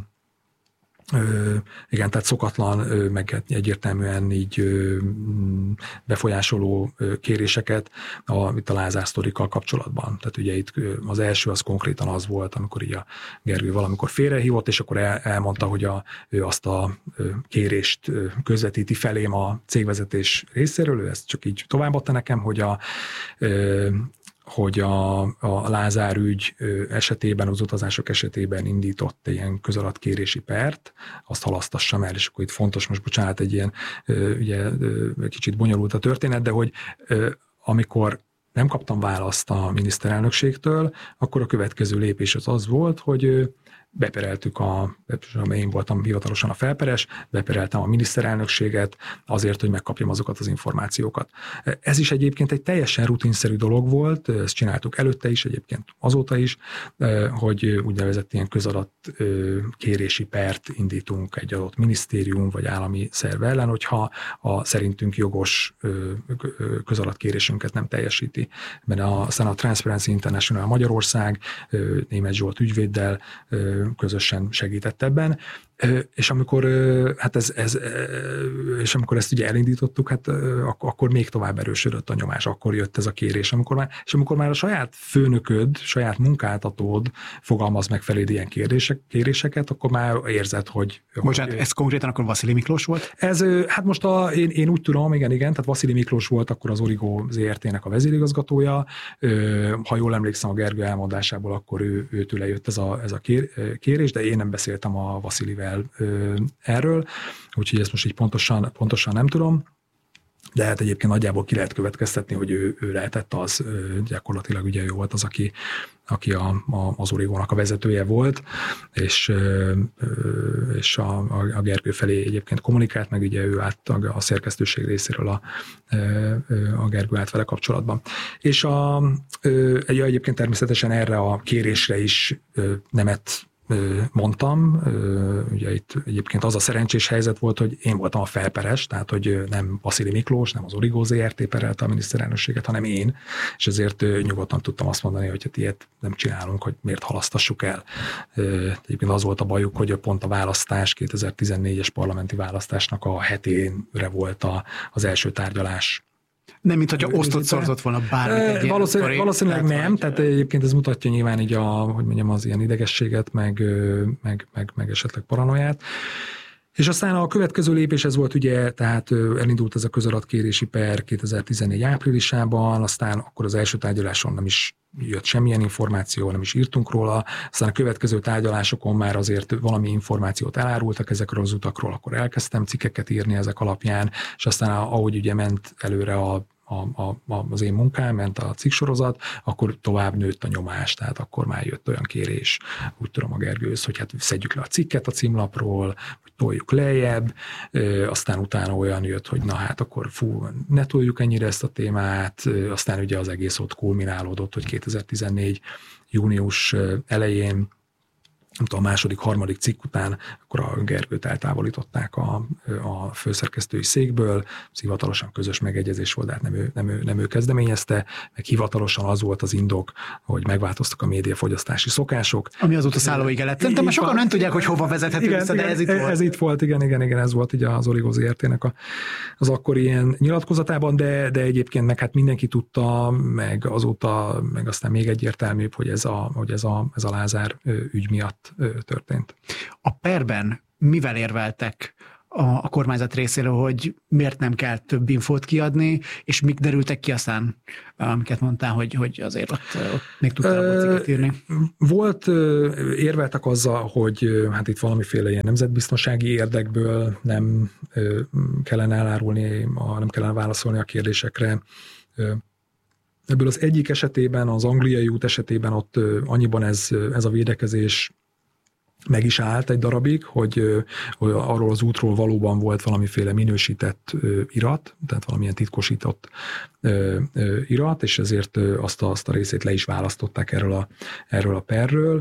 Ö, igen, tehát szokatlan, ö, meg egyértelműen így ö, befolyásoló ö, kéréseket a, itt a Lázár sztorikkal kapcsolatban. Tehát ugye itt ö, az első az konkrétan az volt, amikor így a Gergő valamikor félrehívott, és akkor el, elmondta, hogy a, ő azt a ö, kérést ö, közvetíti felém a cégvezetés részéről, ő ezt csak így továbbadta nekem, hogy a ö, hogy a, a Lázár ügy esetében, az utazások esetében indított egy ilyen közalattkérési pert, azt halasztassam el, és akkor itt fontos, most bocsánat, egy ilyen ugye, kicsit bonyolult a történet, de hogy amikor nem kaptam választ a miniszterelnökségtől, akkor a következő lépés az az volt, hogy bepereltük a, én voltam hivatalosan a felperes, bepereltem a miniszterelnökséget azért, hogy megkapjam azokat az információkat. Ez is egyébként egy teljesen rutinszerű dolog volt, ezt csináltuk előtte is, egyébként azóta is, hogy úgynevezett ilyen közalatt kérési pert indítunk egy adott minisztérium vagy állami szerv ellen, hogyha a szerintünk jogos közalatt-kérésünket nem teljesíti. Mert aztán a Transparency International Magyarország Németh Zsolt ügyvéddel közösen segített ebben, és amikor, hát ez, ez, és amikor ezt ugye elindítottuk, hát akkor még tovább erősödött a nyomás, akkor jött ez a kérés, amikor már, és amikor már a saját főnököd, saját munkáltatód fogalmaz meg feléd ilyen kérdések, kéréseket, akkor már érzed, hogy... Bocsánat, ez konkrétan akkor Vasili Miklós volt? Ez, hát most a, én, én úgy tudom, igen, igen, tehát Vasili Miklós volt akkor az Origo zé er té-nek a vezérigazgatója, ha jól emlékszem a Gergő elmondásából, akkor ő, őtőle jött ez a, ez a kér, kérés, de én nem beszéltem a Vasilivel erről, úgyhogy ezt most így pontosan, pontosan nem tudom. de hát egyébként nagyjából ki lehet következtetni, hogy ő, ő lehetett az, gyakorlatilag ugye ő volt az, aki, aki a, a, az Origónak a vezetője volt, és, és a, a Gergő felé egyébként kommunikált, meg ugye ő állt a szerkesztőség részéről a, a Gergő állt vele kapcsolatban. És a, egyébként természetesen erre a kérésre is nemet mondtam, ugye itt egyébként az a szerencsés helyzet volt, hogy én voltam a felperes, tehát hogy nem Vasili Miklós, nem az Origó zé er té perelte a miniszterelnökséget, hanem én, és ezért nyugodtan tudtam azt mondani, hogy hát ilyet nem csinálunk, hogy miért halasztassuk el. Egyébként az volt a bajuk, hogy pont a választás, kétezer-tizennégyes parlamenti választásnak a hetére volt a, az első tárgyalás. Nem, mint hogyha osztott szorzott volna bármit. Valószínűleg, valószínűleg nem, tehát egyébként ez mutatja nyilván így a, hogy mondjam, az ilyen idegességet, meg, meg, meg, meg esetleg paranoiát. És aztán a következő lépés ez volt ugye, tehát elindult ez a közaladatkérési per kétezer-tizennégy áprilisában, aztán akkor az első tárgyaláson nem is jött semmilyen információ, nem is írtunk róla, aztán a következő tárgyalásokon már azért valami információt elárultak ezekről az utakról, akkor elkezdtem cikkeket írni ezek alapján, és aztán ahogy ugye ment előre a A, a, az én munkám, ment a cikksorozat, akkor tovább nőtt a nyomás, tehát akkor már jött olyan kérés, úgy tudom a Gergőhöz, hogy hát szedjük le a cikket a címlapról, hogy toljuk lejjebb, e, aztán utána olyan jött, hogy na hát akkor fú, ne toljuk ennyire ezt a témát, e, aztán ugye az egész ott kulminálódott, hogy kétezer-tizennégy június elején, nem tudom, a második, harmadik cikk után, akkor a Gergőt eltávolították a, a főszerkesztői székből, hivatalosan közös megegyezés volt, de hát nem ő, nem, ő, nem ő kezdeményezte, meg hivatalosan az volt az indok, hogy megváltoztak a médiafogyasztási szokások. Ami azóta szállóige lett. Szerintem már sokan nem tudják, hogy hova vezethető igen, vissza, de igen, ez itt volt. Ez itt volt, igen, igen, igen, ez volt ugye az Origó zé er té-nek a, az akkori ilyen nyilatkozatában, de, de egyébként meg hát mindenki tudta, meg azóta, meg aztán még egyértelműbb, hogy ez a, hogy ez a, ez a Lázár ügy miatt történt. A perben mivel érveltek a, a kormányzat részéről, hogy miért nem kell több infót kiadni, és mik derültek ki aztán, amiket mondtál, hogy, hogy azért ott, ott még tudtál cikket írni? Volt, érveltek azzal, hogy hát itt valamiféle ilyen nemzetbiztonsági érdekből nem kellene elárulni, nem kellene válaszolni a kérdésekre. Ebből az egyik esetében, az angliai út esetében ott annyiban ez, ez a védekezés meg is állt egy darabig, hogy, hogy arról az útról valóban volt valamiféle minősített irat, tehát valamilyen titkosított irat, és ezért azt a, azt a részét le is választották erről a, erről a perről.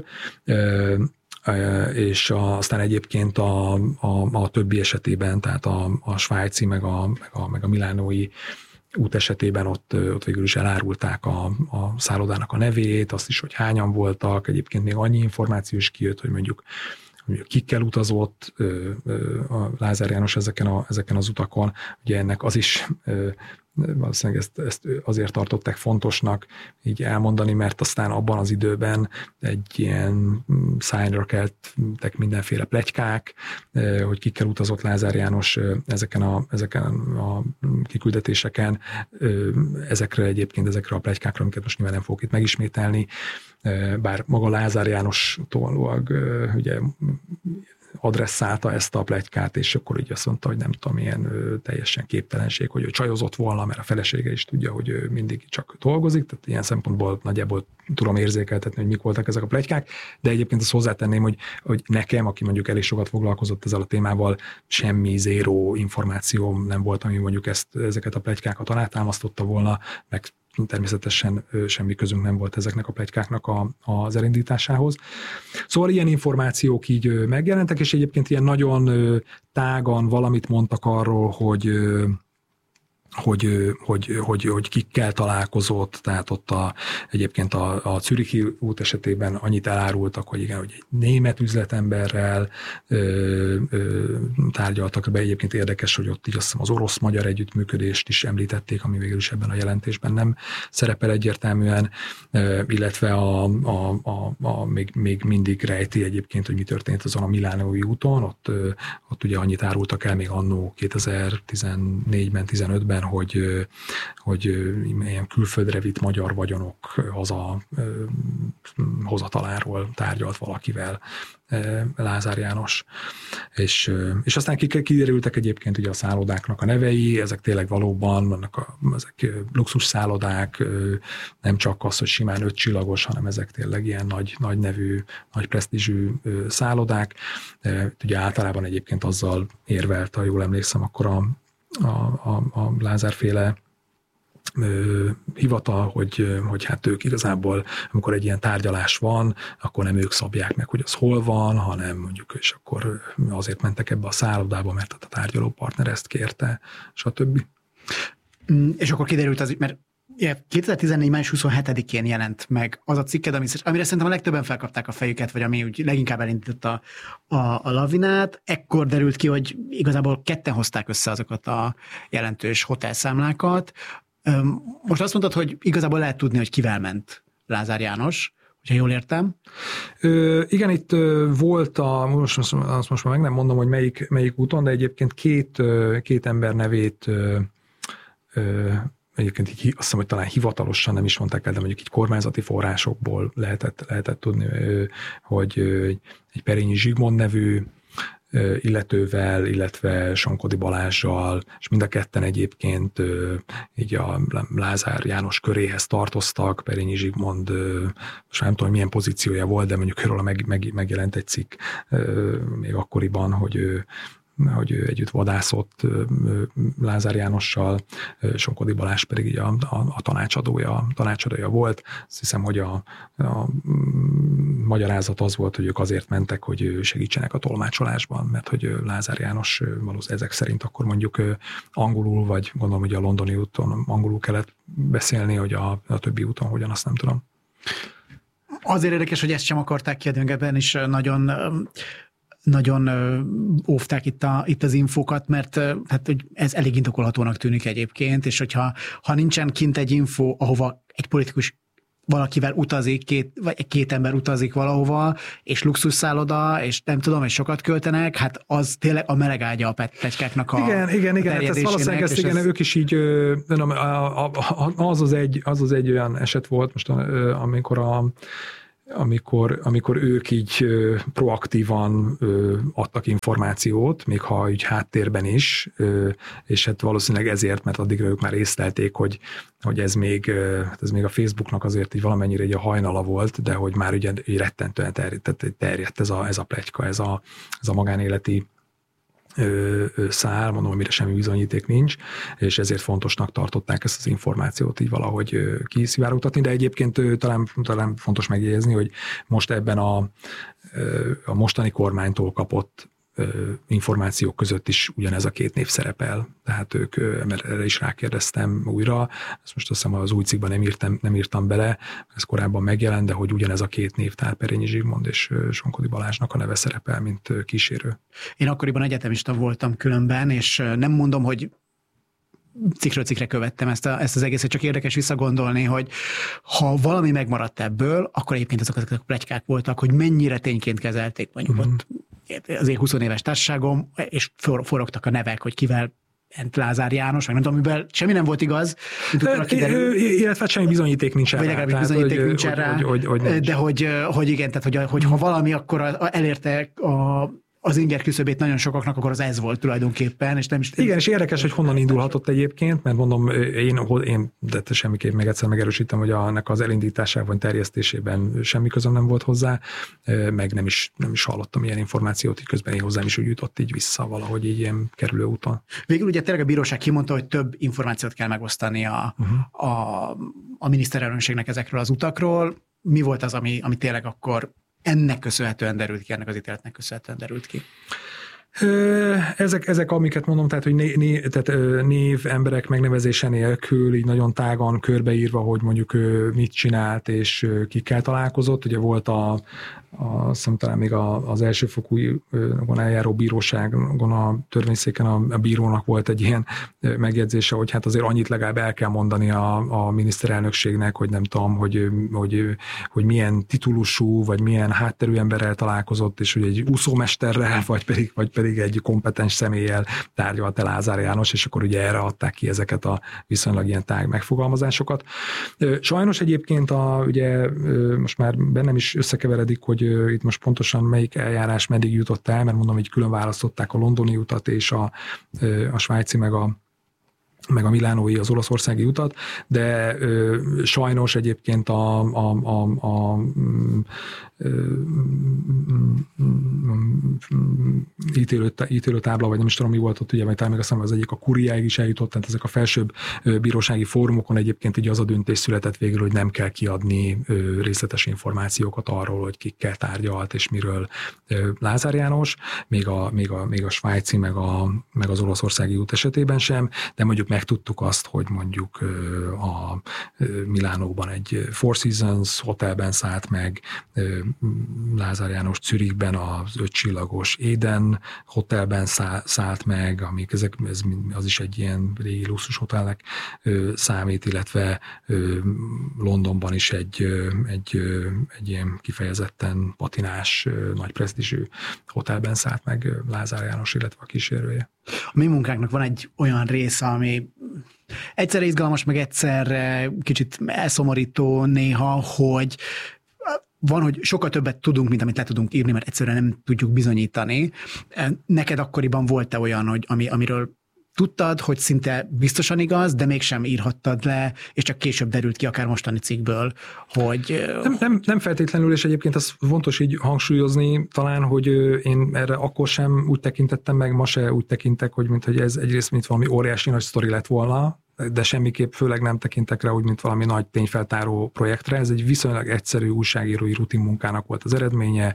És a, aztán egyébként a, a, a többi esetében, tehát a, a svájci, meg a, meg a, meg a milánói út esetében ott, ott végül is elárulták a, a szállodának a nevét, azt is, hogy hányan voltak, egyébként még annyi információ is kijött, hogy mondjuk, mondjuk kikkel utazott a Lázár János ezeken, a, ezeken az utakon, ugye ennek az is valószínűleg ezt, ezt azért tartották fontosnak így elmondani, mert aztán abban az időben egy ilyen szájra keltek mindenféle pletykák, hogy kikkel utazott Lázár János ezeken a, ezeken a kiküldetéseken. Ezekre egyébként, ezekre a pletykákra, amiket most nyilván nem fogok itt megismételni, bár maga Lázár János tolóag ugye adresszálta ezt a pletykát, és akkor így azt mondta, hogy nem tudom, ilyen ö, teljesen képtelenség, hogy ő csajozott volna, mert a felesége is tudja, hogy ő mindig csak dolgozik, tehát ilyen szempontból nagyjából tudom érzékeltetni, hogy mik voltak ezek a pletykák, de egyébként azt hozzátenném, hogy, hogy nekem, aki mondjuk elég sokat foglalkozott ezzel a témával, semmi zéró információm nem volt, ami mondjuk ezt, ezeket a pletykákat alátámasztotta volna, meg természetesen semmi közünk nem volt ezeknek a pletykáknak a, az elindításához. Szóval ilyen információk így megjelentek, és egyébként ilyen nagyon tágan valamit mondtak arról, hogy Hogy, hogy, hogy, hogy kikkel találkozott, tehát ott a, egyébként a, a Zürichi út esetében annyit elárultak, hogy igen, hogy egy német üzletemberrel ö, ö, tárgyaltak be. Egyébként érdekes, hogy ott így azt hiszem az orosz-magyar együttműködést is említették, ami végül is ebben a jelentésben nem szerepel egyértelműen, ö, illetve a, a, a, a, még, még mindig rejti egyébként, hogy mi történt azon a milánói úton, ott, ö, ott ugye annyit árultak el még annó kétezer-tizennégyben, tizenötben, hogy, hogy ilyen külföldre vitt magyar vagyonok haza hozataláról tárgyalt valakivel Lázár János. És, és aztán kiderültek egyébként ugye a szállodáknak a nevei, ezek tényleg valóban vannak a, ezek luxus szállodák, nem csak az, hogy simán öt csillagos, hanem ezek tényleg ilyen nagy, nagy nevű, nagy presztízsű szállodák. Ugye általában egyébként azzal érvelt, ha jól emlékszem, akkor a, a, a, a Lázár-féle hivatal, hogy, hogy hát ők igazából, amikor egy ilyen tárgyalás van, akkor nem ők szabják meg, hogy az hol van, hanem mondjuk, és akkor azért mentek ebbe a szállodába, mert a tárgyaló partner ezt kérte, stb. És akkor kiderült az, mert kétezer-tizennégy május huszonhetedikén jelent meg az a cikked, amire szerintem a legtöbben felkapták a fejüket, vagy ami úgy leginkább elindította a, a, a lavinát. Ekkor derült ki, hogy igazából ketten hozták össze azokat a jelentős hotelszámlákat. Most azt mondtad, hogy igazából lehet tudni, hogy kivel ment Lázár János, hogyha jól értem. Ö, igen, itt ö, volt a, most, azt most már meg nem mondom, hogy melyik, melyik úton, de egyébként két, ö, két ember nevét ö, ö, egyébként így, azt hiszem, hogy talán hivatalosan nem is mondták el, de mondjuk így kormányzati forrásokból lehetett, lehetett tudni, ö, hogy ö, egy Perényi Zsigmond nevű illetővel, illetve Sonkodi Balázssal, és mind a ketten egyébként így a Lázár János köréhez tartoztak. Perényi Zsigmond, most nem tudom, milyen pozíciója volt, de mondjuk róla meg, meg, megjelent egy cikk még akkoriban, hogy ő hogy ő együtt vadászott Lázár Jánossal, Sonkodi Balázs pedig így a, a, a tanácsadója, tanácsadója volt. Azt hiszem, hogy a, a magyarázat az volt, hogy ők azért mentek, hogy segítsenek a tolmácsolásban, mert hogy Lázár János valószínűleg ezek szerint akkor mondjuk angolul, vagy gondolom, hogy a londoni úton angolul kellett beszélni, hogy a, a többi úton hogyan, azt nem tudom. Azért érdekes, hogy ezt sem akarták kiadni, ebben is nagyon nagyon óvták itt, a, itt az infókat, mert hát, hogy ez elég indokolhatónak tűnik egyébként, és hogyha ha nincsen kint egy info, ahova egy politikus valakivel utazik, két, vagy két ember utazik valahova, és luxusszálloda, és nem tudom, és sokat költenek, hát az tényleg a melegágya a pletykáknak a Igen, igen, igen, hát ez valószínűleg ezt, igen, ez... ők is így, nem, az az, egy, az az egy olyan eset volt most, amikor a Amikor, amikor ők így ö, proaktívan ö, adtak információt, még ha így háttérben is, ö, és hát valószínűleg ezért, mert addigra ők már észlelték, hogy, hogy ez, még, ö, ez még a Facebooknak azért így valamennyire egy a hajnala volt, de hogy már ugye így rettentően terjedt, terjedt ez a, ez a pletyka, ez a, ez a magánéleti szál, mondom, amire semmi bizonyíték nincs, és ezért fontosnak tartották ezt az információt így valahogy kiszivárogtatni, de egyébként talán, talán fontos megjegyezni, hogy most ebben a, a mostani kormánytól kapott információk között is ugyanez a két név szerepel. Tehát ők, mert erre is rákérdeztem újra, ezt most azt hiszem az új cikkben nem írtam, nem írtam bele, ez korábban megjelent, de hogy ugyanez a két név, tehát Perényi Zsigmond és Sonkodi Balázsnak a neve szerepel, mint kísérő. Én akkoriban egyetemista voltam különben, és nem mondom, hogy cikkről cikkre követtem ezt, a, ezt az egészet, csak érdekes visszagondolni, hogy ha valami megmaradt ebből, akkor egyébként azok, azok a pletykák voltak, hogy mennyire tényként kezelték, mondjuk mm-hmm. ott azért húsz éves társaságom, és forogtak a nevek, hogy kivel ment Lázár János, vagy nem tudom, amiben semmi nem volt igaz. Illetve semmi bizonyíték nincs rá. Vagy legalábbis bizonyíték nincs rá, hogy, hogy, hogy, hogy de hogy, hogy igen, tehát hogy, hogy ha valami, akkor elérte a az inger küszöbét nagyon sokaknak, akkor az ez volt tulajdonképpen. És nem is, igen, és érdekes, hogy honnan indulhatott egyébként, mert mondom, én, én de semmiképp még egyszer megerősítem, hogy annak az elindításában vagy terjesztésében semmi közöm nem volt hozzá, meg nem is, nem is hallottam ilyen információt, így közben én hozzám is úgy jutott így vissza valahogy így ilyen kerülő úton. Végül ugye tényleg a bíróság kimondta, hogy több információt kell megosztani a, uh-huh. a, a miniszterelnökségnek ezekről az utakról. Mi volt az, ami, ami tényleg akkor ennek köszönhetően derült ki, ennek az ítéletnek köszönhetően derült ki? Ezek, ezek amiket mondom, tehát, hogy né, né, tehát név, emberek megnevezése nélkül, így nagyon tágan körbeírva, hogy mondjuk mit csinált és kikkel találkozott. Ugye volt a, a hiszem, talán még az elsőfokú eljáró bíróságon, a törvényszéken a, a bírónak volt egy ilyen megjegyzése, hogy hát azért annyit legalább el kell mondani a, a miniszterelnökségnek, hogy nem tudom, hogy, hogy, hogy milyen titulusú, vagy milyen hátterű emberrel találkozott, és hogy egy úszómesterrel, vagy pedig, vagy pedig pedig egy kompetens személlyel tárgyalt el Lázár János, és akkor ugye erre adták ki ezeket a viszonylag ilyen tág megfogalmazásokat. Sajnos egyébként a, ugye most már bennem is összekeveredik, hogy itt most pontosan melyik eljárás meddig jutott el, mert mondom, hogy külön választották a londoni utat és a, a svájci meg a meg a milánói, az olaszországi utat, de ö, sajnos egyébként a, a, a, a ö, ítélő, ítélő tábla, vagy nem is tudom, mi volt ott, ugye, majd talán meg azt az egyik a kuriáig is eljutott, tehát ezek a felsőbb bírósági fórumokon egyébként így az a döntés született végül, hogy nem kell kiadni ö, részletes információkat arról, hogy kikkel tárgyalt és miről ö, Lázár János, még a, még a, még a svájci, meg, a, meg az olaszországi út esetében sem, de mondjuk megtudtuk azt, hogy mondjuk a Milánóban egy Four Seasons hotelben szállt meg, Lázár János Zürichben az ötcsillagos Éden hotelben szállt meg, amik ezek, ez az is egy ilyen régi luxus hotelnek számít, illetve Londonban is egy, egy, egy ilyen kifejezetten patinás, nagy presztízsű hotelben szállt meg Lázár János, illetve a kísérője. A mi munkánknak van egy olyan része, ami egyszer izgalmas, meg egyszer kicsit elszomorító néha, hogy van, hogy sokkal többet tudunk, mint amit le tudunk írni, mert egyszerűen nem tudjuk bizonyítani. Neked akkoriban volt-e olyan, hogy ami, amiről tudtad, hogy szinte biztosan igaz, de mégsem írhattad le, és csak később derült ki, akár mostani cikkből, hogy... Nem, nem, nem feltétlenül, és egyébként az fontos így hangsúlyozni talán, hogy én erre akkor sem úgy tekintettem meg, ma se úgy tekintek, hogy mint hogy ez egyrészt mint valami óriási nagy sztori lett volna, de semmiképp főleg nem tekintek rá úgy, mint valami nagy tényfeltáró projektre. Ez egy viszonylag egyszerű újságírói rutin munkának volt az eredménye.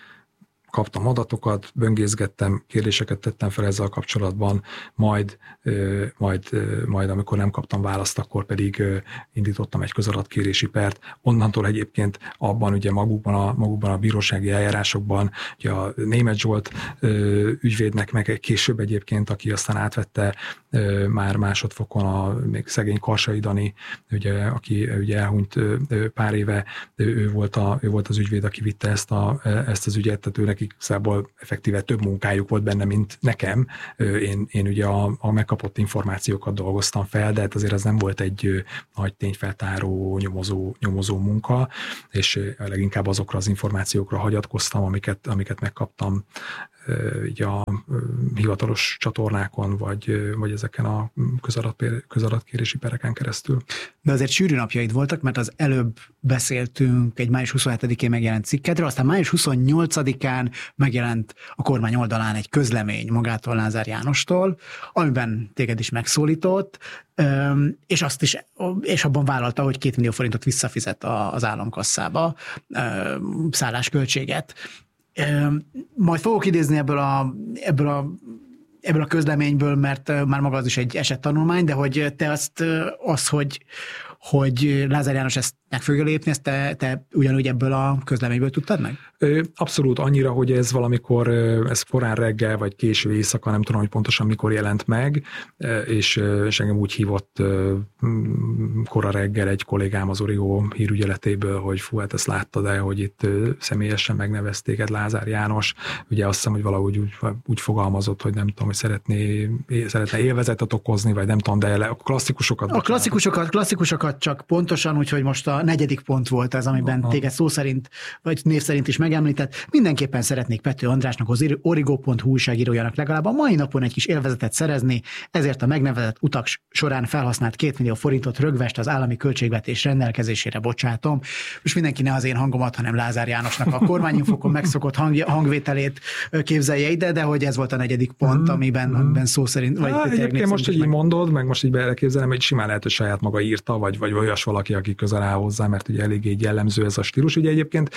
Kaptam adatokat, böngészgettem, kérdéseket tettem fel ezzel kapcsolatban, majd, majd, majd amikor nem kaptam választ, akkor pedig indítottam egy közadatkérési pert. Onnantól egyébként abban ugye magukban a, magukban a bírósági eljárásokban, ugye a Németh Zsolt ügyvédnek, meg később egyébként, aki aztán átvette már másodfokon a még szegény Karsai Dani, ugye, aki ugye elhunyt pár éve, ő volt, a, ő volt az ügyvéd, aki vitte ezt, a, ezt az ügyet, tehát őnek igazából effektíve több munkájuk volt benne, mint nekem. Én, én ugye a, a megkapott információkat dolgoztam fel, de hát azért ez nem volt egy nagy tényfeltáró, nyomozó, nyomozó munka, és leginkább azokra az információkra hagyatkoztam, amiket, amiket megkaptam így a hivatalos csatornákon, vagy, vagy ezeken a közadat, közadatkérési pereken keresztül. De azért sűrű napjaid voltak, mert az előbb beszéltünk egy május huszonhetedikén megjelent cikkedről, aztán május huszonnyolcadikán megjelent a kormány oldalán egy közlemény magától, Lázár Jánostól, amiben téged is megszólított, és azt is, és abban vállalta, hogy két millió forintot visszafizet az államkasszába, szállásköltséget. Majd fogok idézni ebből a, ebből a, ebből a közleményből, mert már maga az is egy esettanulmány, de hogy te azt, az, hogy, hogy Lázár János ezt meg fogja lépni, ezt te, te ugyanúgy ebből a közleményből tudtad meg? Abszolút, annyira, hogy ez valamikor, ez korán reggel, vagy késő éjszaka, nem tudom, hogy pontosan mikor jelent meg, és, és engem úgy hívott kora reggel egy kollégám az Origo hírügyeletéből, hogy fú, hát ezt láttad el, hogy itt személyesen megnevezték Lázár János. Ugye azt hiszem, hogy valahogy úgy, úgy fogalmazott, hogy nem tudom, hogy szeretné, szeretne élvezetet okozni, vagy nem tudom, de a klasszikusokat. A klasszikusokat, klasszikusokat csak pontosan, úgyhogy most a negyedik pont volt ez, amiben Aha. téged szó szerint, vagy név szerint is megemlített. Mindenképpen szeretnék Pető Andrásnak, az origo pont hu újságírójának legalább a mai napon egy kis élvezetet szerezni, ezért a megnevezett utak során felhasznált két millió forintot rögvest az állami költségvetés rendelkezésére bocsátom. Most mindenki ne az én hangomat, hanem Lázár Jánosnak a kormányinfokon megszokott hang, hangvételét képzelje ide, de hogy ez volt a negyedik pont, amiben, amiben szó szerint... Vagy Há, egyébként most így meg... mondod, meg most így beleképzelem, hogy simán lehet, hogy saját maga írta, vagy, vagy olyas valaki, aki közel áll hozzá, mert ugye eléggé jellemző ez a stílus. Ugye egyébként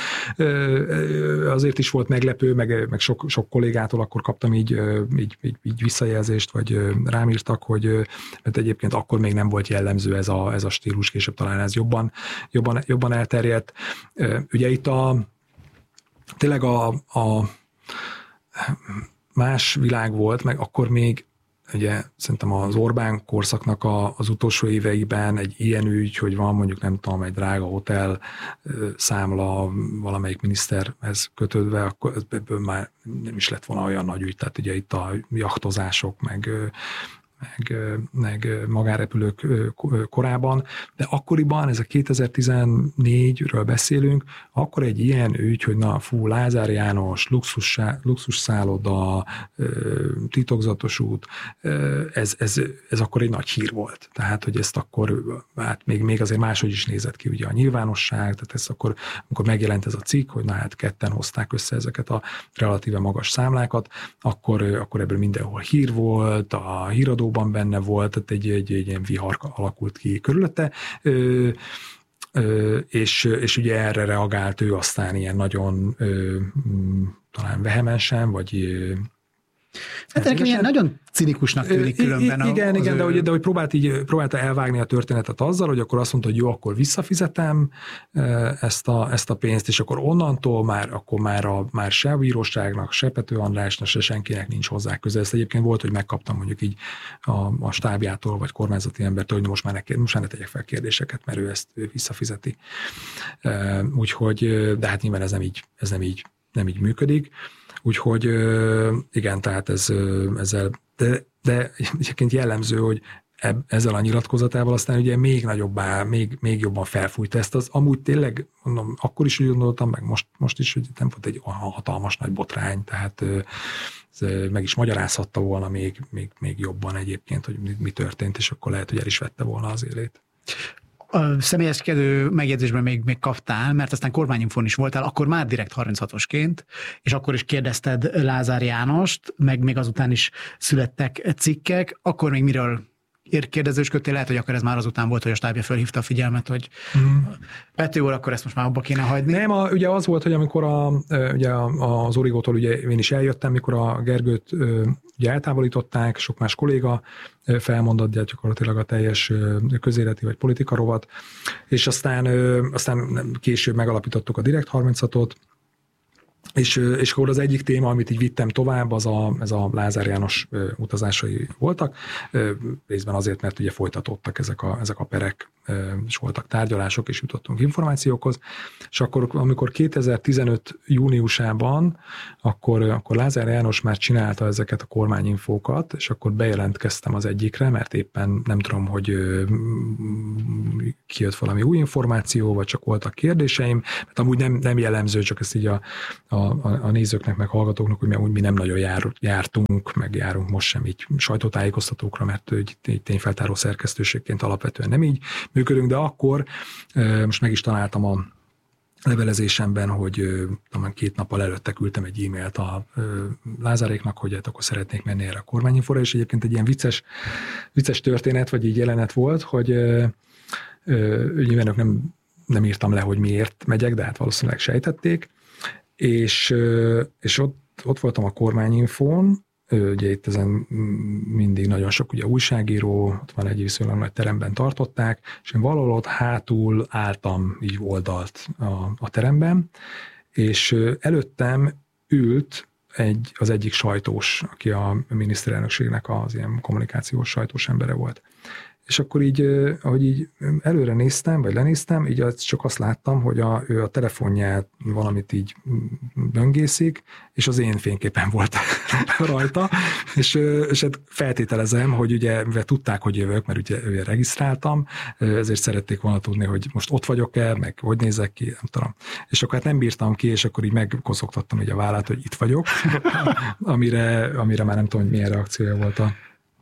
azért is volt meglepő, meg, meg sok, sok kollégától akkor kaptam így, így, így, így visszajelzést, vagy rám írtak, hogy mert egyébként akkor még nem volt jellemző ez a, ez a stílus, később talán ez jobban, jobban, jobban elterjedt. Ugye itt a tényleg a, a más világ volt, meg akkor még ugye szerintem az Orbán korszaknak a, az utolsó éveiben egy ilyen ügy, hogy van mondjuk nem tudom, egy drága hotel számla valamelyik miniszterhez kötődve, akkor ebből már nem is lett volna olyan nagy ügy, tehát ugye itt a jachtozások, meg meg, meg magánrepülők korában, de akkoriban, ez a kétezer-tizennégyről beszélünk, akkor egy ilyen ügy, hogy na fú, Lázár János, luxus, luxus szálloda, titokzatos út, ez, ez, ez akkor egy nagy hír volt. Tehát, hogy ezt akkor, hát még, még azért máshogy is nézett ki ugye a nyilvánosság, tehát ez akkor, amikor megjelent ez a cikk, hogy na hát ketten hozták össze ezeket a relatíve magas számlákat, akkor, akkor ebből mindenhol hír volt, a híradó benne volt, tehát egy, egy, egy ilyen vihar alakult ki körülötte, ö, ö, és, és ugye erre reagált ő aztán ilyen nagyon ö, talán vehemensen, vagy ö, hát nekem ilyen nagyon cinikusnak tűnik különben. I, igen, az igen, ő... de, hogy, de hogy próbált így, próbálta elvágni a történetet azzal, hogy akkor azt mondta, hogy jó, akkor visszafizetem ezt a, ezt a pénzt, és akkor onnantól már, akkor már, a, már se a bíróságnak, se Pető Andrásnak, se senkinek nincs hozzá köze. Ezt egyébként volt, hogy megkaptam mondjuk így a, a stábjától, vagy kormányzati embertől, hogy most már ne, most már ne tegyek fel kérdéseket, mert ő ezt ő visszafizeti. Úgyhogy, de hát nyilván ez nem így, ez nem így, nem így működik. Úgyhogy igen, tehát ez, ezzel, de, de egyébként jellemző, hogy ezzel a nyilatkozatával aztán ugye még nagyobbá, még, még jobban felfújta ezt. Az amúgy tényleg, mondom, akkor is úgy gondoltam, meg most, most is, hogy nem volt egy hatalmas nagy botrány, tehát ez meg is magyarázhatta volna még, még, még jobban egyébként, hogy mi, mi történt, és akkor lehet, hogy el is vette volna az élét. A személyeskedő megjegyzésben még, még kaptál, mert aztán kormányinfón is voltál, akkor már direkt harminchatosként, és akkor is kérdezted Lázár Jánost, meg még azután is születtek cikkek, akkor még miről kérdezősködtél, lehet, hogy akkor ez már azután volt, hogy a stábja felhívta a figyelmet, hogy mm. Pető úr, akkor ezt most már abba kéne hagyni. Nem, a, ugye az volt, hogy amikor a, ugye az Origótól ugye én is eljöttem, mikor a Gergőt ugye eltávolították, sok más kolléga felmondott gyakorlatilag a teljes közéleti vagy politika rovat, és aztán, aztán később megalapítottuk a Direkt harminchatot, És, és akkor az egyik téma, amit így vittem tovább, az a, ez a Lázár János utazásai voltak, részben azért, mert ugye folytatódtak ezek a, ezek a perek, és voltak tárgyalások, és jutottunk információkhoz, és akkor, amikor kétezer-tizenöt júniusában, akkor, akkor Lázár János már csinálta ezeket a kormányinfókat, és akkor bejelentkeztem az egyikre, mert éppen nem tudom, hogy kijött valami új információ, vagy csak voltak kérdéseim, mert amúgy nem, nem jellemző, csak ezt így a, a, a nézőknek, meg hallgatóknak, hogy mi, úgy mi nem nagyon jár, jártunk, meg járunk most sem így sajtótájékoztatókra, mert egy tényfeltáró szerkesztőségként alapvetően nem így működünk, de akkor most meg is találtam a levelezésemben, hogy talán két nappal előtte küldtem egy e-mailt a Lázáréknak, hogy hát akkor szeretnék menni erre a kormányinfóra, és egyébként egy ilyen vicces, vicces történet, vagy így jelenet volt, hogy nyilván ők nem, nem írtam le, hogy miért megyek, de hát valószínűleg sejtették, és, és ott, ott voltam a kormányinfón, ugye itt ezen mindig nagyon sok ugye újságíró, ott van egy viszonylag nagy teremben tartották, és én valahol ott hátul álltam így oldalt a, a teremben, és előttem ült egy, az egyik sajtós, aki a miniszterelnökségnek az ilyen kommunikációs sajtós embere volt. És akkor így, ahogy így előre néztem, vagy lenéztem, így csak azt láttam, hogy a, ő a telefonját valamit így böngészik, és az én fényképen volt rajta, és, és hát feltételezem, hogy ugye, mivel tudták, hogy jövök, mert ugye, ugye regisztráltam, ezért szerették volna tudni, hogy most ott vagyok-e, meg hogy nézek ki, nem tudom. És akkor hát nem bírtam ki, és akkor így megkoszogtattam így a vállát, hogy itt vagyok, amire, amire már nem tudom, hogy milyen reakciója volt a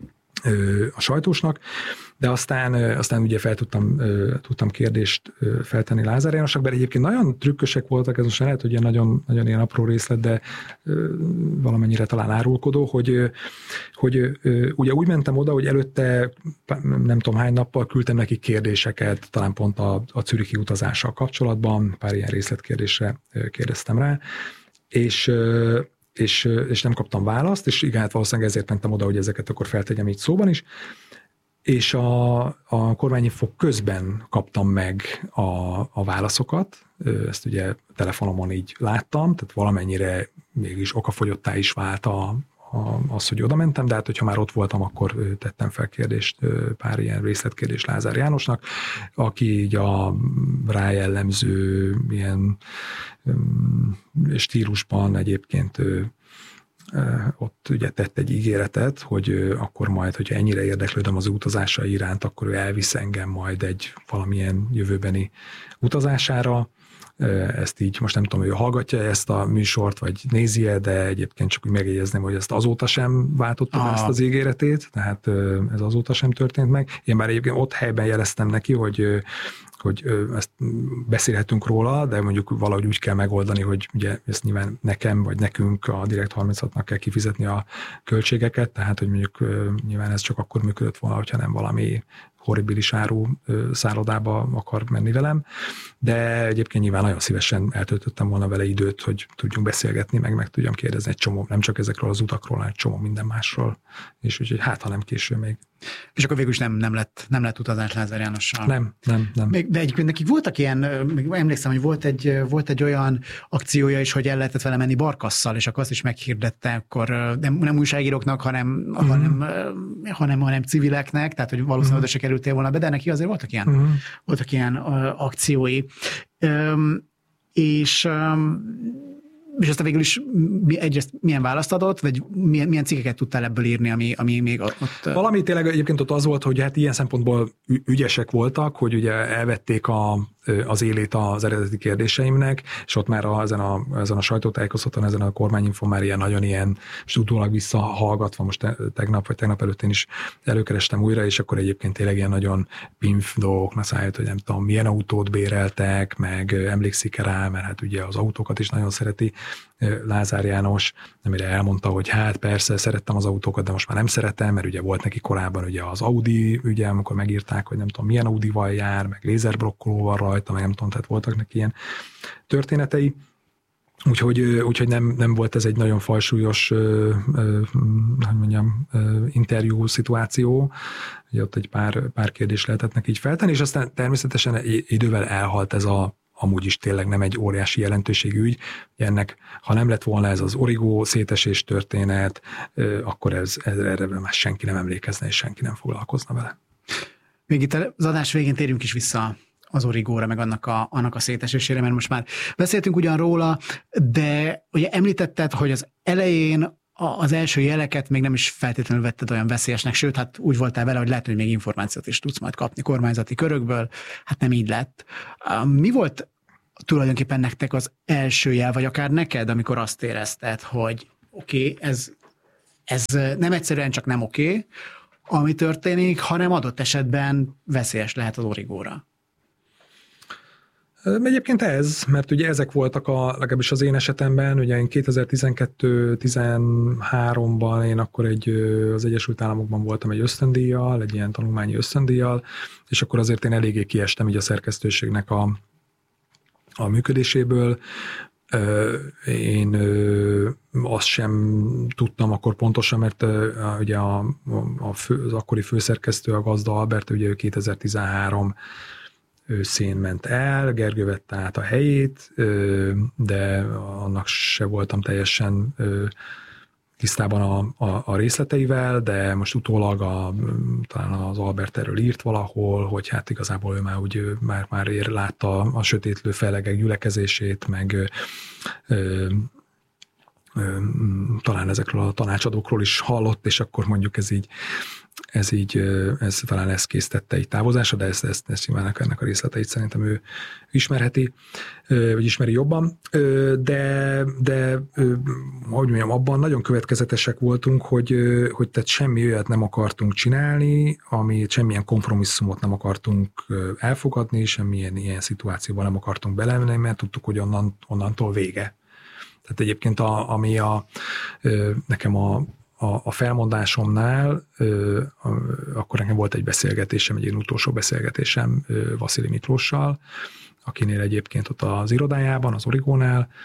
a sajtósnak, de aztán, aztán ugye fel tudtam, tudtam kérdést feltenni Lázár Jánosnak, mert egyébként nagyon trükkösek voltak, ez most lehet, hogy ilyen nagyon, nagyon ilyen apró részlet, de valamennyire talán árulkodó, hogy, hogy ugye úgy mentem oda, hogy előtte nem tudom hány nappal küldtem neki kérdéseket, talán pont a, a zürichi utazással kapcsolatban, pár ilyen részletkérdésre kérdeztem rá, és És, és nem kaptam választ, és igen, hát valószínűleg ezért mentem oda, hogy ezeket akkor feltegyem így szóban is, és a, a kormányinfo közben kaptam meg a, a válaszokat, ezt ugye telefonomon így láttam, tehát valamennyire mégis okafogyottá is vált a, a, az, hogy oda mentem, de hát, hogyha már ott voltam, akkor tettem fel kérdést, pár ilyen részletkérdést Lázár Jánosnak, aki így a rájellemző ilyen stílusban egyébként ott ugye tett egy ígéretet, hogy akkor majd, hogyha ennyire érdeklődöm az utazása iránt, akkor ő elvisz engem majd egy valamilyen jövőbeni utazására. Ezt így, most nem tudom, ő hallgatja ezt a műsort, vagy nézi-e, de egyébként csak úgy megjegyezném, hogy ezt azóta sem váltottam ah. ezt az ígéretét, tehát ez azóta sem történt meg. Én már egyébként ott helyben jeleztem neki, hogy hogy ezt beszélhetünk róla, de mondjuk valahogy úgy kell megoldani, hogy ugye ezt nyilván nekem, vagy nekünk a Direkt harminchatnak kell kifizetni a költségeket, tehát hogy mondjuk nyilván ez csak akkor működött volna, hogyha nem valami horribilis áru szállodába akar menni velem, de egyébként nyilván nagyon szívesen eltöltöttem volna vele időt, hogy tudjunk beszélgetni, meg meg tudjam kérdezni egy csomó, nem csak ezekről az utakról, hanem egy csomó minden másról, és úgyhogy hát, ha nem késő még. És akkor végül is nem, nem, lett, nem lett utazás Lázár Jánossal? Nem, nem, nem. De egyébként nekik voltak ilyen, emlékszem, hogy volt egy, volt egy olyan akciója is, hogy el lehetett vele menni Barkasszal, és akkor azt is meghirdette, akkor nem, nem újságíróknak, hanem, mm. hanem, hanem, hanem civileknek, tehát hogy valószínűleg mm. oda se kerültél volna be, de neki azért voltak ilyen, mm. voltak ilyen uh, akciói. Um, és um, és aztán végül is egyrészt milyen választ adott, vagy milyen, milyen cikkeket tudtál ebből írni, ami, ami még ott... Valami tényleg egyébként ott az volt, hogy hát ilyen szempontból ügyesek voltak, hogy ugye elvették a, az élét az eredeti kérdéseimnek, és ott már a, ezen, a, ezen a sajtótájékoztatón, ezen a kormányinfon már ilyen nagyon ilyen, és utólag visszahallgatva, most tegnap vagy tegnap előtt én is előkerestem újra, és akkor egyébként tényleg ilyen nagyon pimf dolgoknak szállít, hogy nem tudom, milyen autót béreltek, meg emlékszik-e rá, mert hát ugye az autókat is nagyon szereti Lázár János, amire elmondta, hogy hát persze szerettem az autókat, de most már nem szeretem, mert ugye volt neki korábban ugye az Audi, ugye amikor megírták, hogy nem tudom milyen Audival jár, meg lézerbrokkolóval rajta, meg nem tudom, tehát voltak neki ilyen történetei. Úgyhogy, úgyhogy nem, nem volt ez egy nagyon fajsúlyos hogy mondjam, interjú szituáció, ugye ott egy pár, pár kérdést lehetett neki így feltenni, és aztán természetesen idővel elhalt ez a amúgy is tényleg nem egy óriási jelentőségű ügy. Ennek, ha nem lett volna ez az origó szétesés történet, akkor ez, erre már senki nem emlékezne, és senki nem foglalkozna vele. Még itt az adás végén térjünk is vissza az origóra, meg annak a, annak a szétesésére, mert most már beszéltünk ugyan róla, de ugye említetted, hogy az elején az első jeleket még nem is feltétlenül vetted olyan veszélyesnek, sőt, hát úgy voltál vele, hogy lehet, hogy még információt is tudsz majd kapni kormányzati körökből, hát nem így lett. Mi volt tulajdonképpen nektek az első jel, vagy akár neked, amikor azt érezted, hogy oké, okay, ez, ez nem egyszerűen csak nem oké, okay, ami történik, hanem adott esetben veszélyes lehet az origóra? Egyébként ez, mert ugye ezek voltak a, legalábbis az én esetemben, ugye én kétezer-tizenkettő tizenháromban én akkor egy, az Egyesült Államokban voltam egy ösztöndíjjal, egy ilyen tanulmányi ösztöndíjjal, és akkor azért én eléggé kiestem így a szerkesztőségnek a, a működéséből. Én azt sem tudtam akkor pontosan, mert ugye a, a fő, az akkori főszerkesztő, a Gazda Albert, ugye ő kétezer-tizenhárom őszén ment el, Gergő vette át a helyét, de annak se voltam teljesen tisztában a, a, a részleteivel, de most utólag a, talán az Albert erről írt valahol, hogy hát igazából ő már úgy már, már ér, látta a sötétlő fellegek gyülekezését, meg ö, ö, talán ezekről a tanácsadókról is hallott, és akkor mondjuk ez így ez így, ez talán ezt késztette egy távozása, de ezt, ezt, ezt nyilván ennek a részleteit szerintem ő ismerheti, vagy ismeri jobban, de, de hogy mondjam, abban nagyon következetesek voltunk, hogy, hogy tehát semmi olyat nem akartunk csinálni, ami semmilyen kompromisszumot nem akartunk elfogadni, semmilyen ilyen szituációban nem akartunk belemenni, mert tudtuk, hogy onnan, onnantól vége. Tehát egyébként a, ami a, nekem a A felmondásomnál ö, akkor nekem volt egy beszélgetésem, egy ilyen utolsó beszélgetésem ö, Vasili Miklóssal, akinél egyébként ott az irodájában, az Origónál,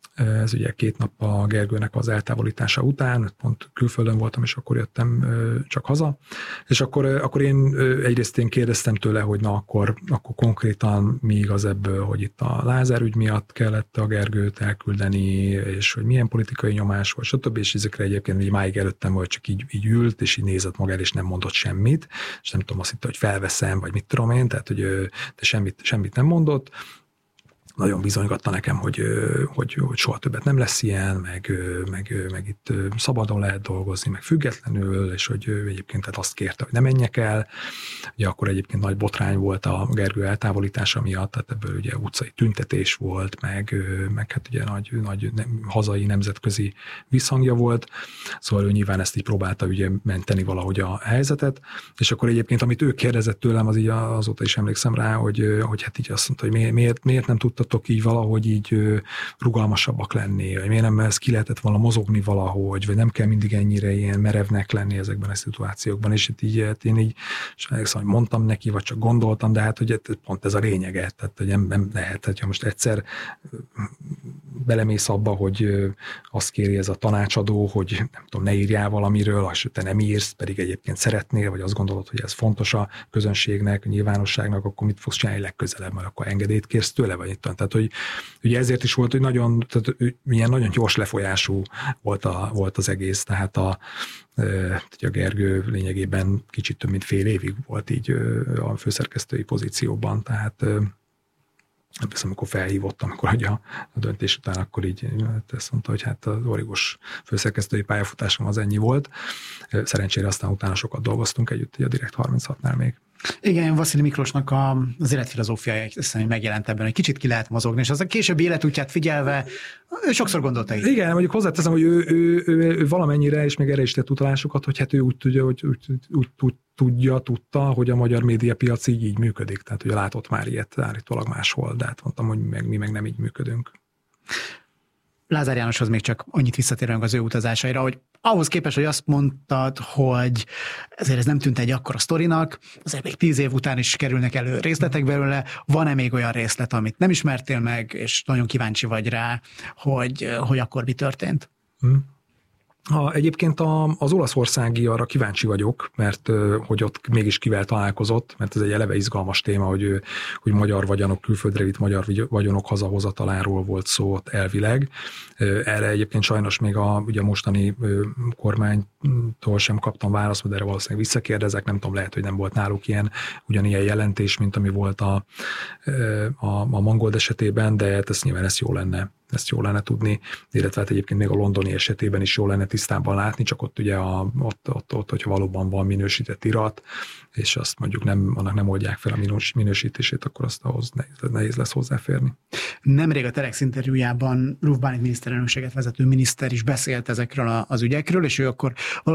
Ez ugye két nap a Gergőnek az eltávolítása után, pont külföldön voltam, és akkor jöttem csak haza, és akkor, akkor én egyrészt én kérdeztem tőle, hogy na akkor, akkor konkrétan mi igaz ebből, hogy itt a Lázár ügy miatt kellett a Gergőt elküldeni, és hogy milyen politikai nyomás volt, stb. És ezekre egyébként így máig előttem volt, csak így, így ült, és így nézett magára, és nem mondott semmit, és nem tudom, azt hitte, hogy felveszem, vagy mit tudom én, tehát hogy de semmit, semmit nem mondott. Nagyon bizonygatta nekem, hogy, hogy, hogy soha többet nem lesz ilyen, meg, meg, meg itt szabadon lehet dolgozni, meg függetlenül, és hogy egyébként tehát azt kérte, hogy ne menjek el. Ugye akkor egyébként nagy botrány volt a Gergő eltávolítása miatt, tehát ebből ugye utcai tüntetés volt, meg, meg hát ugye nagy, nagy hazai, nemzetközi visszhangja volt, szóval ő nyilván ezt így próbálta ugye menteni valahogy a helyzetet, és akkor egyébként, amit ő kérdezett tőlem, az így azóta is emlékszem rá, hogy, hogy hát így azt mondta, hogy miért, miért nem tudta így valahogy így rugalmasabbak lenni, vagy miért nem ez ki lehetett volna mozogni valahogy, vagy nem kell mindig ennyire ilyen merevnek lenni ezekben a szituációkban, és itt így hát én így, és hogy mondtam neki, vagy csak gondoltam, de hát hogy pont ez a lényege, tehát hogy nem, nem lehet, hogyha most egyszer belemész abba, hogy azt kéri ez a tanácsadó, hogy nem tudom, ne írjál valamiről, és te nem írsz, pedig egyébként szeretnél, vagy azt gondolod, hogy ez fontos a közönségnek, a nyilvánosságnak, akkor mit fogsz csinálni legközelebb, mert akkor engedélyt kérsz tőle, vagy itt. Tehát, hogy ugye ezért is volt, hogy nagyon, tehát, milyen nagyon gyors lefolyású volt, a, volt az egész, tehát a, a Gergő lényegében kicsit több mint fél évig volt így a főszerkesztői pozícióban, tehát nem hiszem, amikor felhívottam, amikor hogy a, a döntés után akkor így ezt mondta, hogy hát az origós főszerkesztői pályafutásom az ennyi volt. Szerencsére aztán utána sokat dolgoztunk együtt a Direkt harminchatnál még. Igen, Vasszily Miklósnak a, az életfilozófiája hiszem, megjelent ebben, hogy kicsit ki lehet mozogni, és az a későbbi életútját figyelve ő sokszor gondolta így. Igen, mondjuk hozzáteszem, hogy ő, ő, ő, ő valamennyire, és még erre is tett utalásokat, hogy hát ő úgy tudja, hogy úgy, úgy, úgy tudja, tudta, hogy a magyar médiapiac így, így működik, tehát ugye látott már ilyet állítólag máshol, de hát mondtam, hogy meg, mi meg nem így működünk. Lázár Jánoshoz még csak annyit visszatérünk az ő utazásaira, hogy ahhoz képest, hogy azt mondtad, hogy ezért ez nem tűnt egy akkora sztorinak, azért még tíz év után is kerülnek elő részletek belőle, van-e még olyan részlet, amit nem ismertél meg, és nagyon kíváncsi vagy rá, hogy, hogy akkor mi történt? Hmm. Ha egyébként a, az olaszországi arra kíváncsi vagyok, mert hogy ott mégis kivel találkozott, mert ez egy eleve izgalmas téma, hogy, hogy magyar vagyonok, külföldre vitt magyar vagyonok hazahozataláról volt szó ott elvileg. Erre egyébként sajnos még a, ugye a mostani kormánytól sem kaptam választ, de erre valószínűleg visszakérdezek, nem tudom, lehet, hogy nem volt náluk ilyen, ugyanilyen jelentés, mint ami volt a, a, a Mangold esetében, de hát ezt nyilván ezt jó lenne. Ezt jó lenne tudni, illetve hát egyébként még a londoni esetében is jó lenne tisztában látni, csak ott ugye a, ott, ott, ott, hogyha valóban van minősített irat, és azt mondjuk nem, annak nem oldják fel a minős, minősítését, akkor azt ahhoz nehéz, nehéz lesz hozzáférni. Nemrég a Telex interjújában Ruf Bálint miniszterelnökséget vezető miniszter is beszélt ezekről az ügyekről, és ő akkor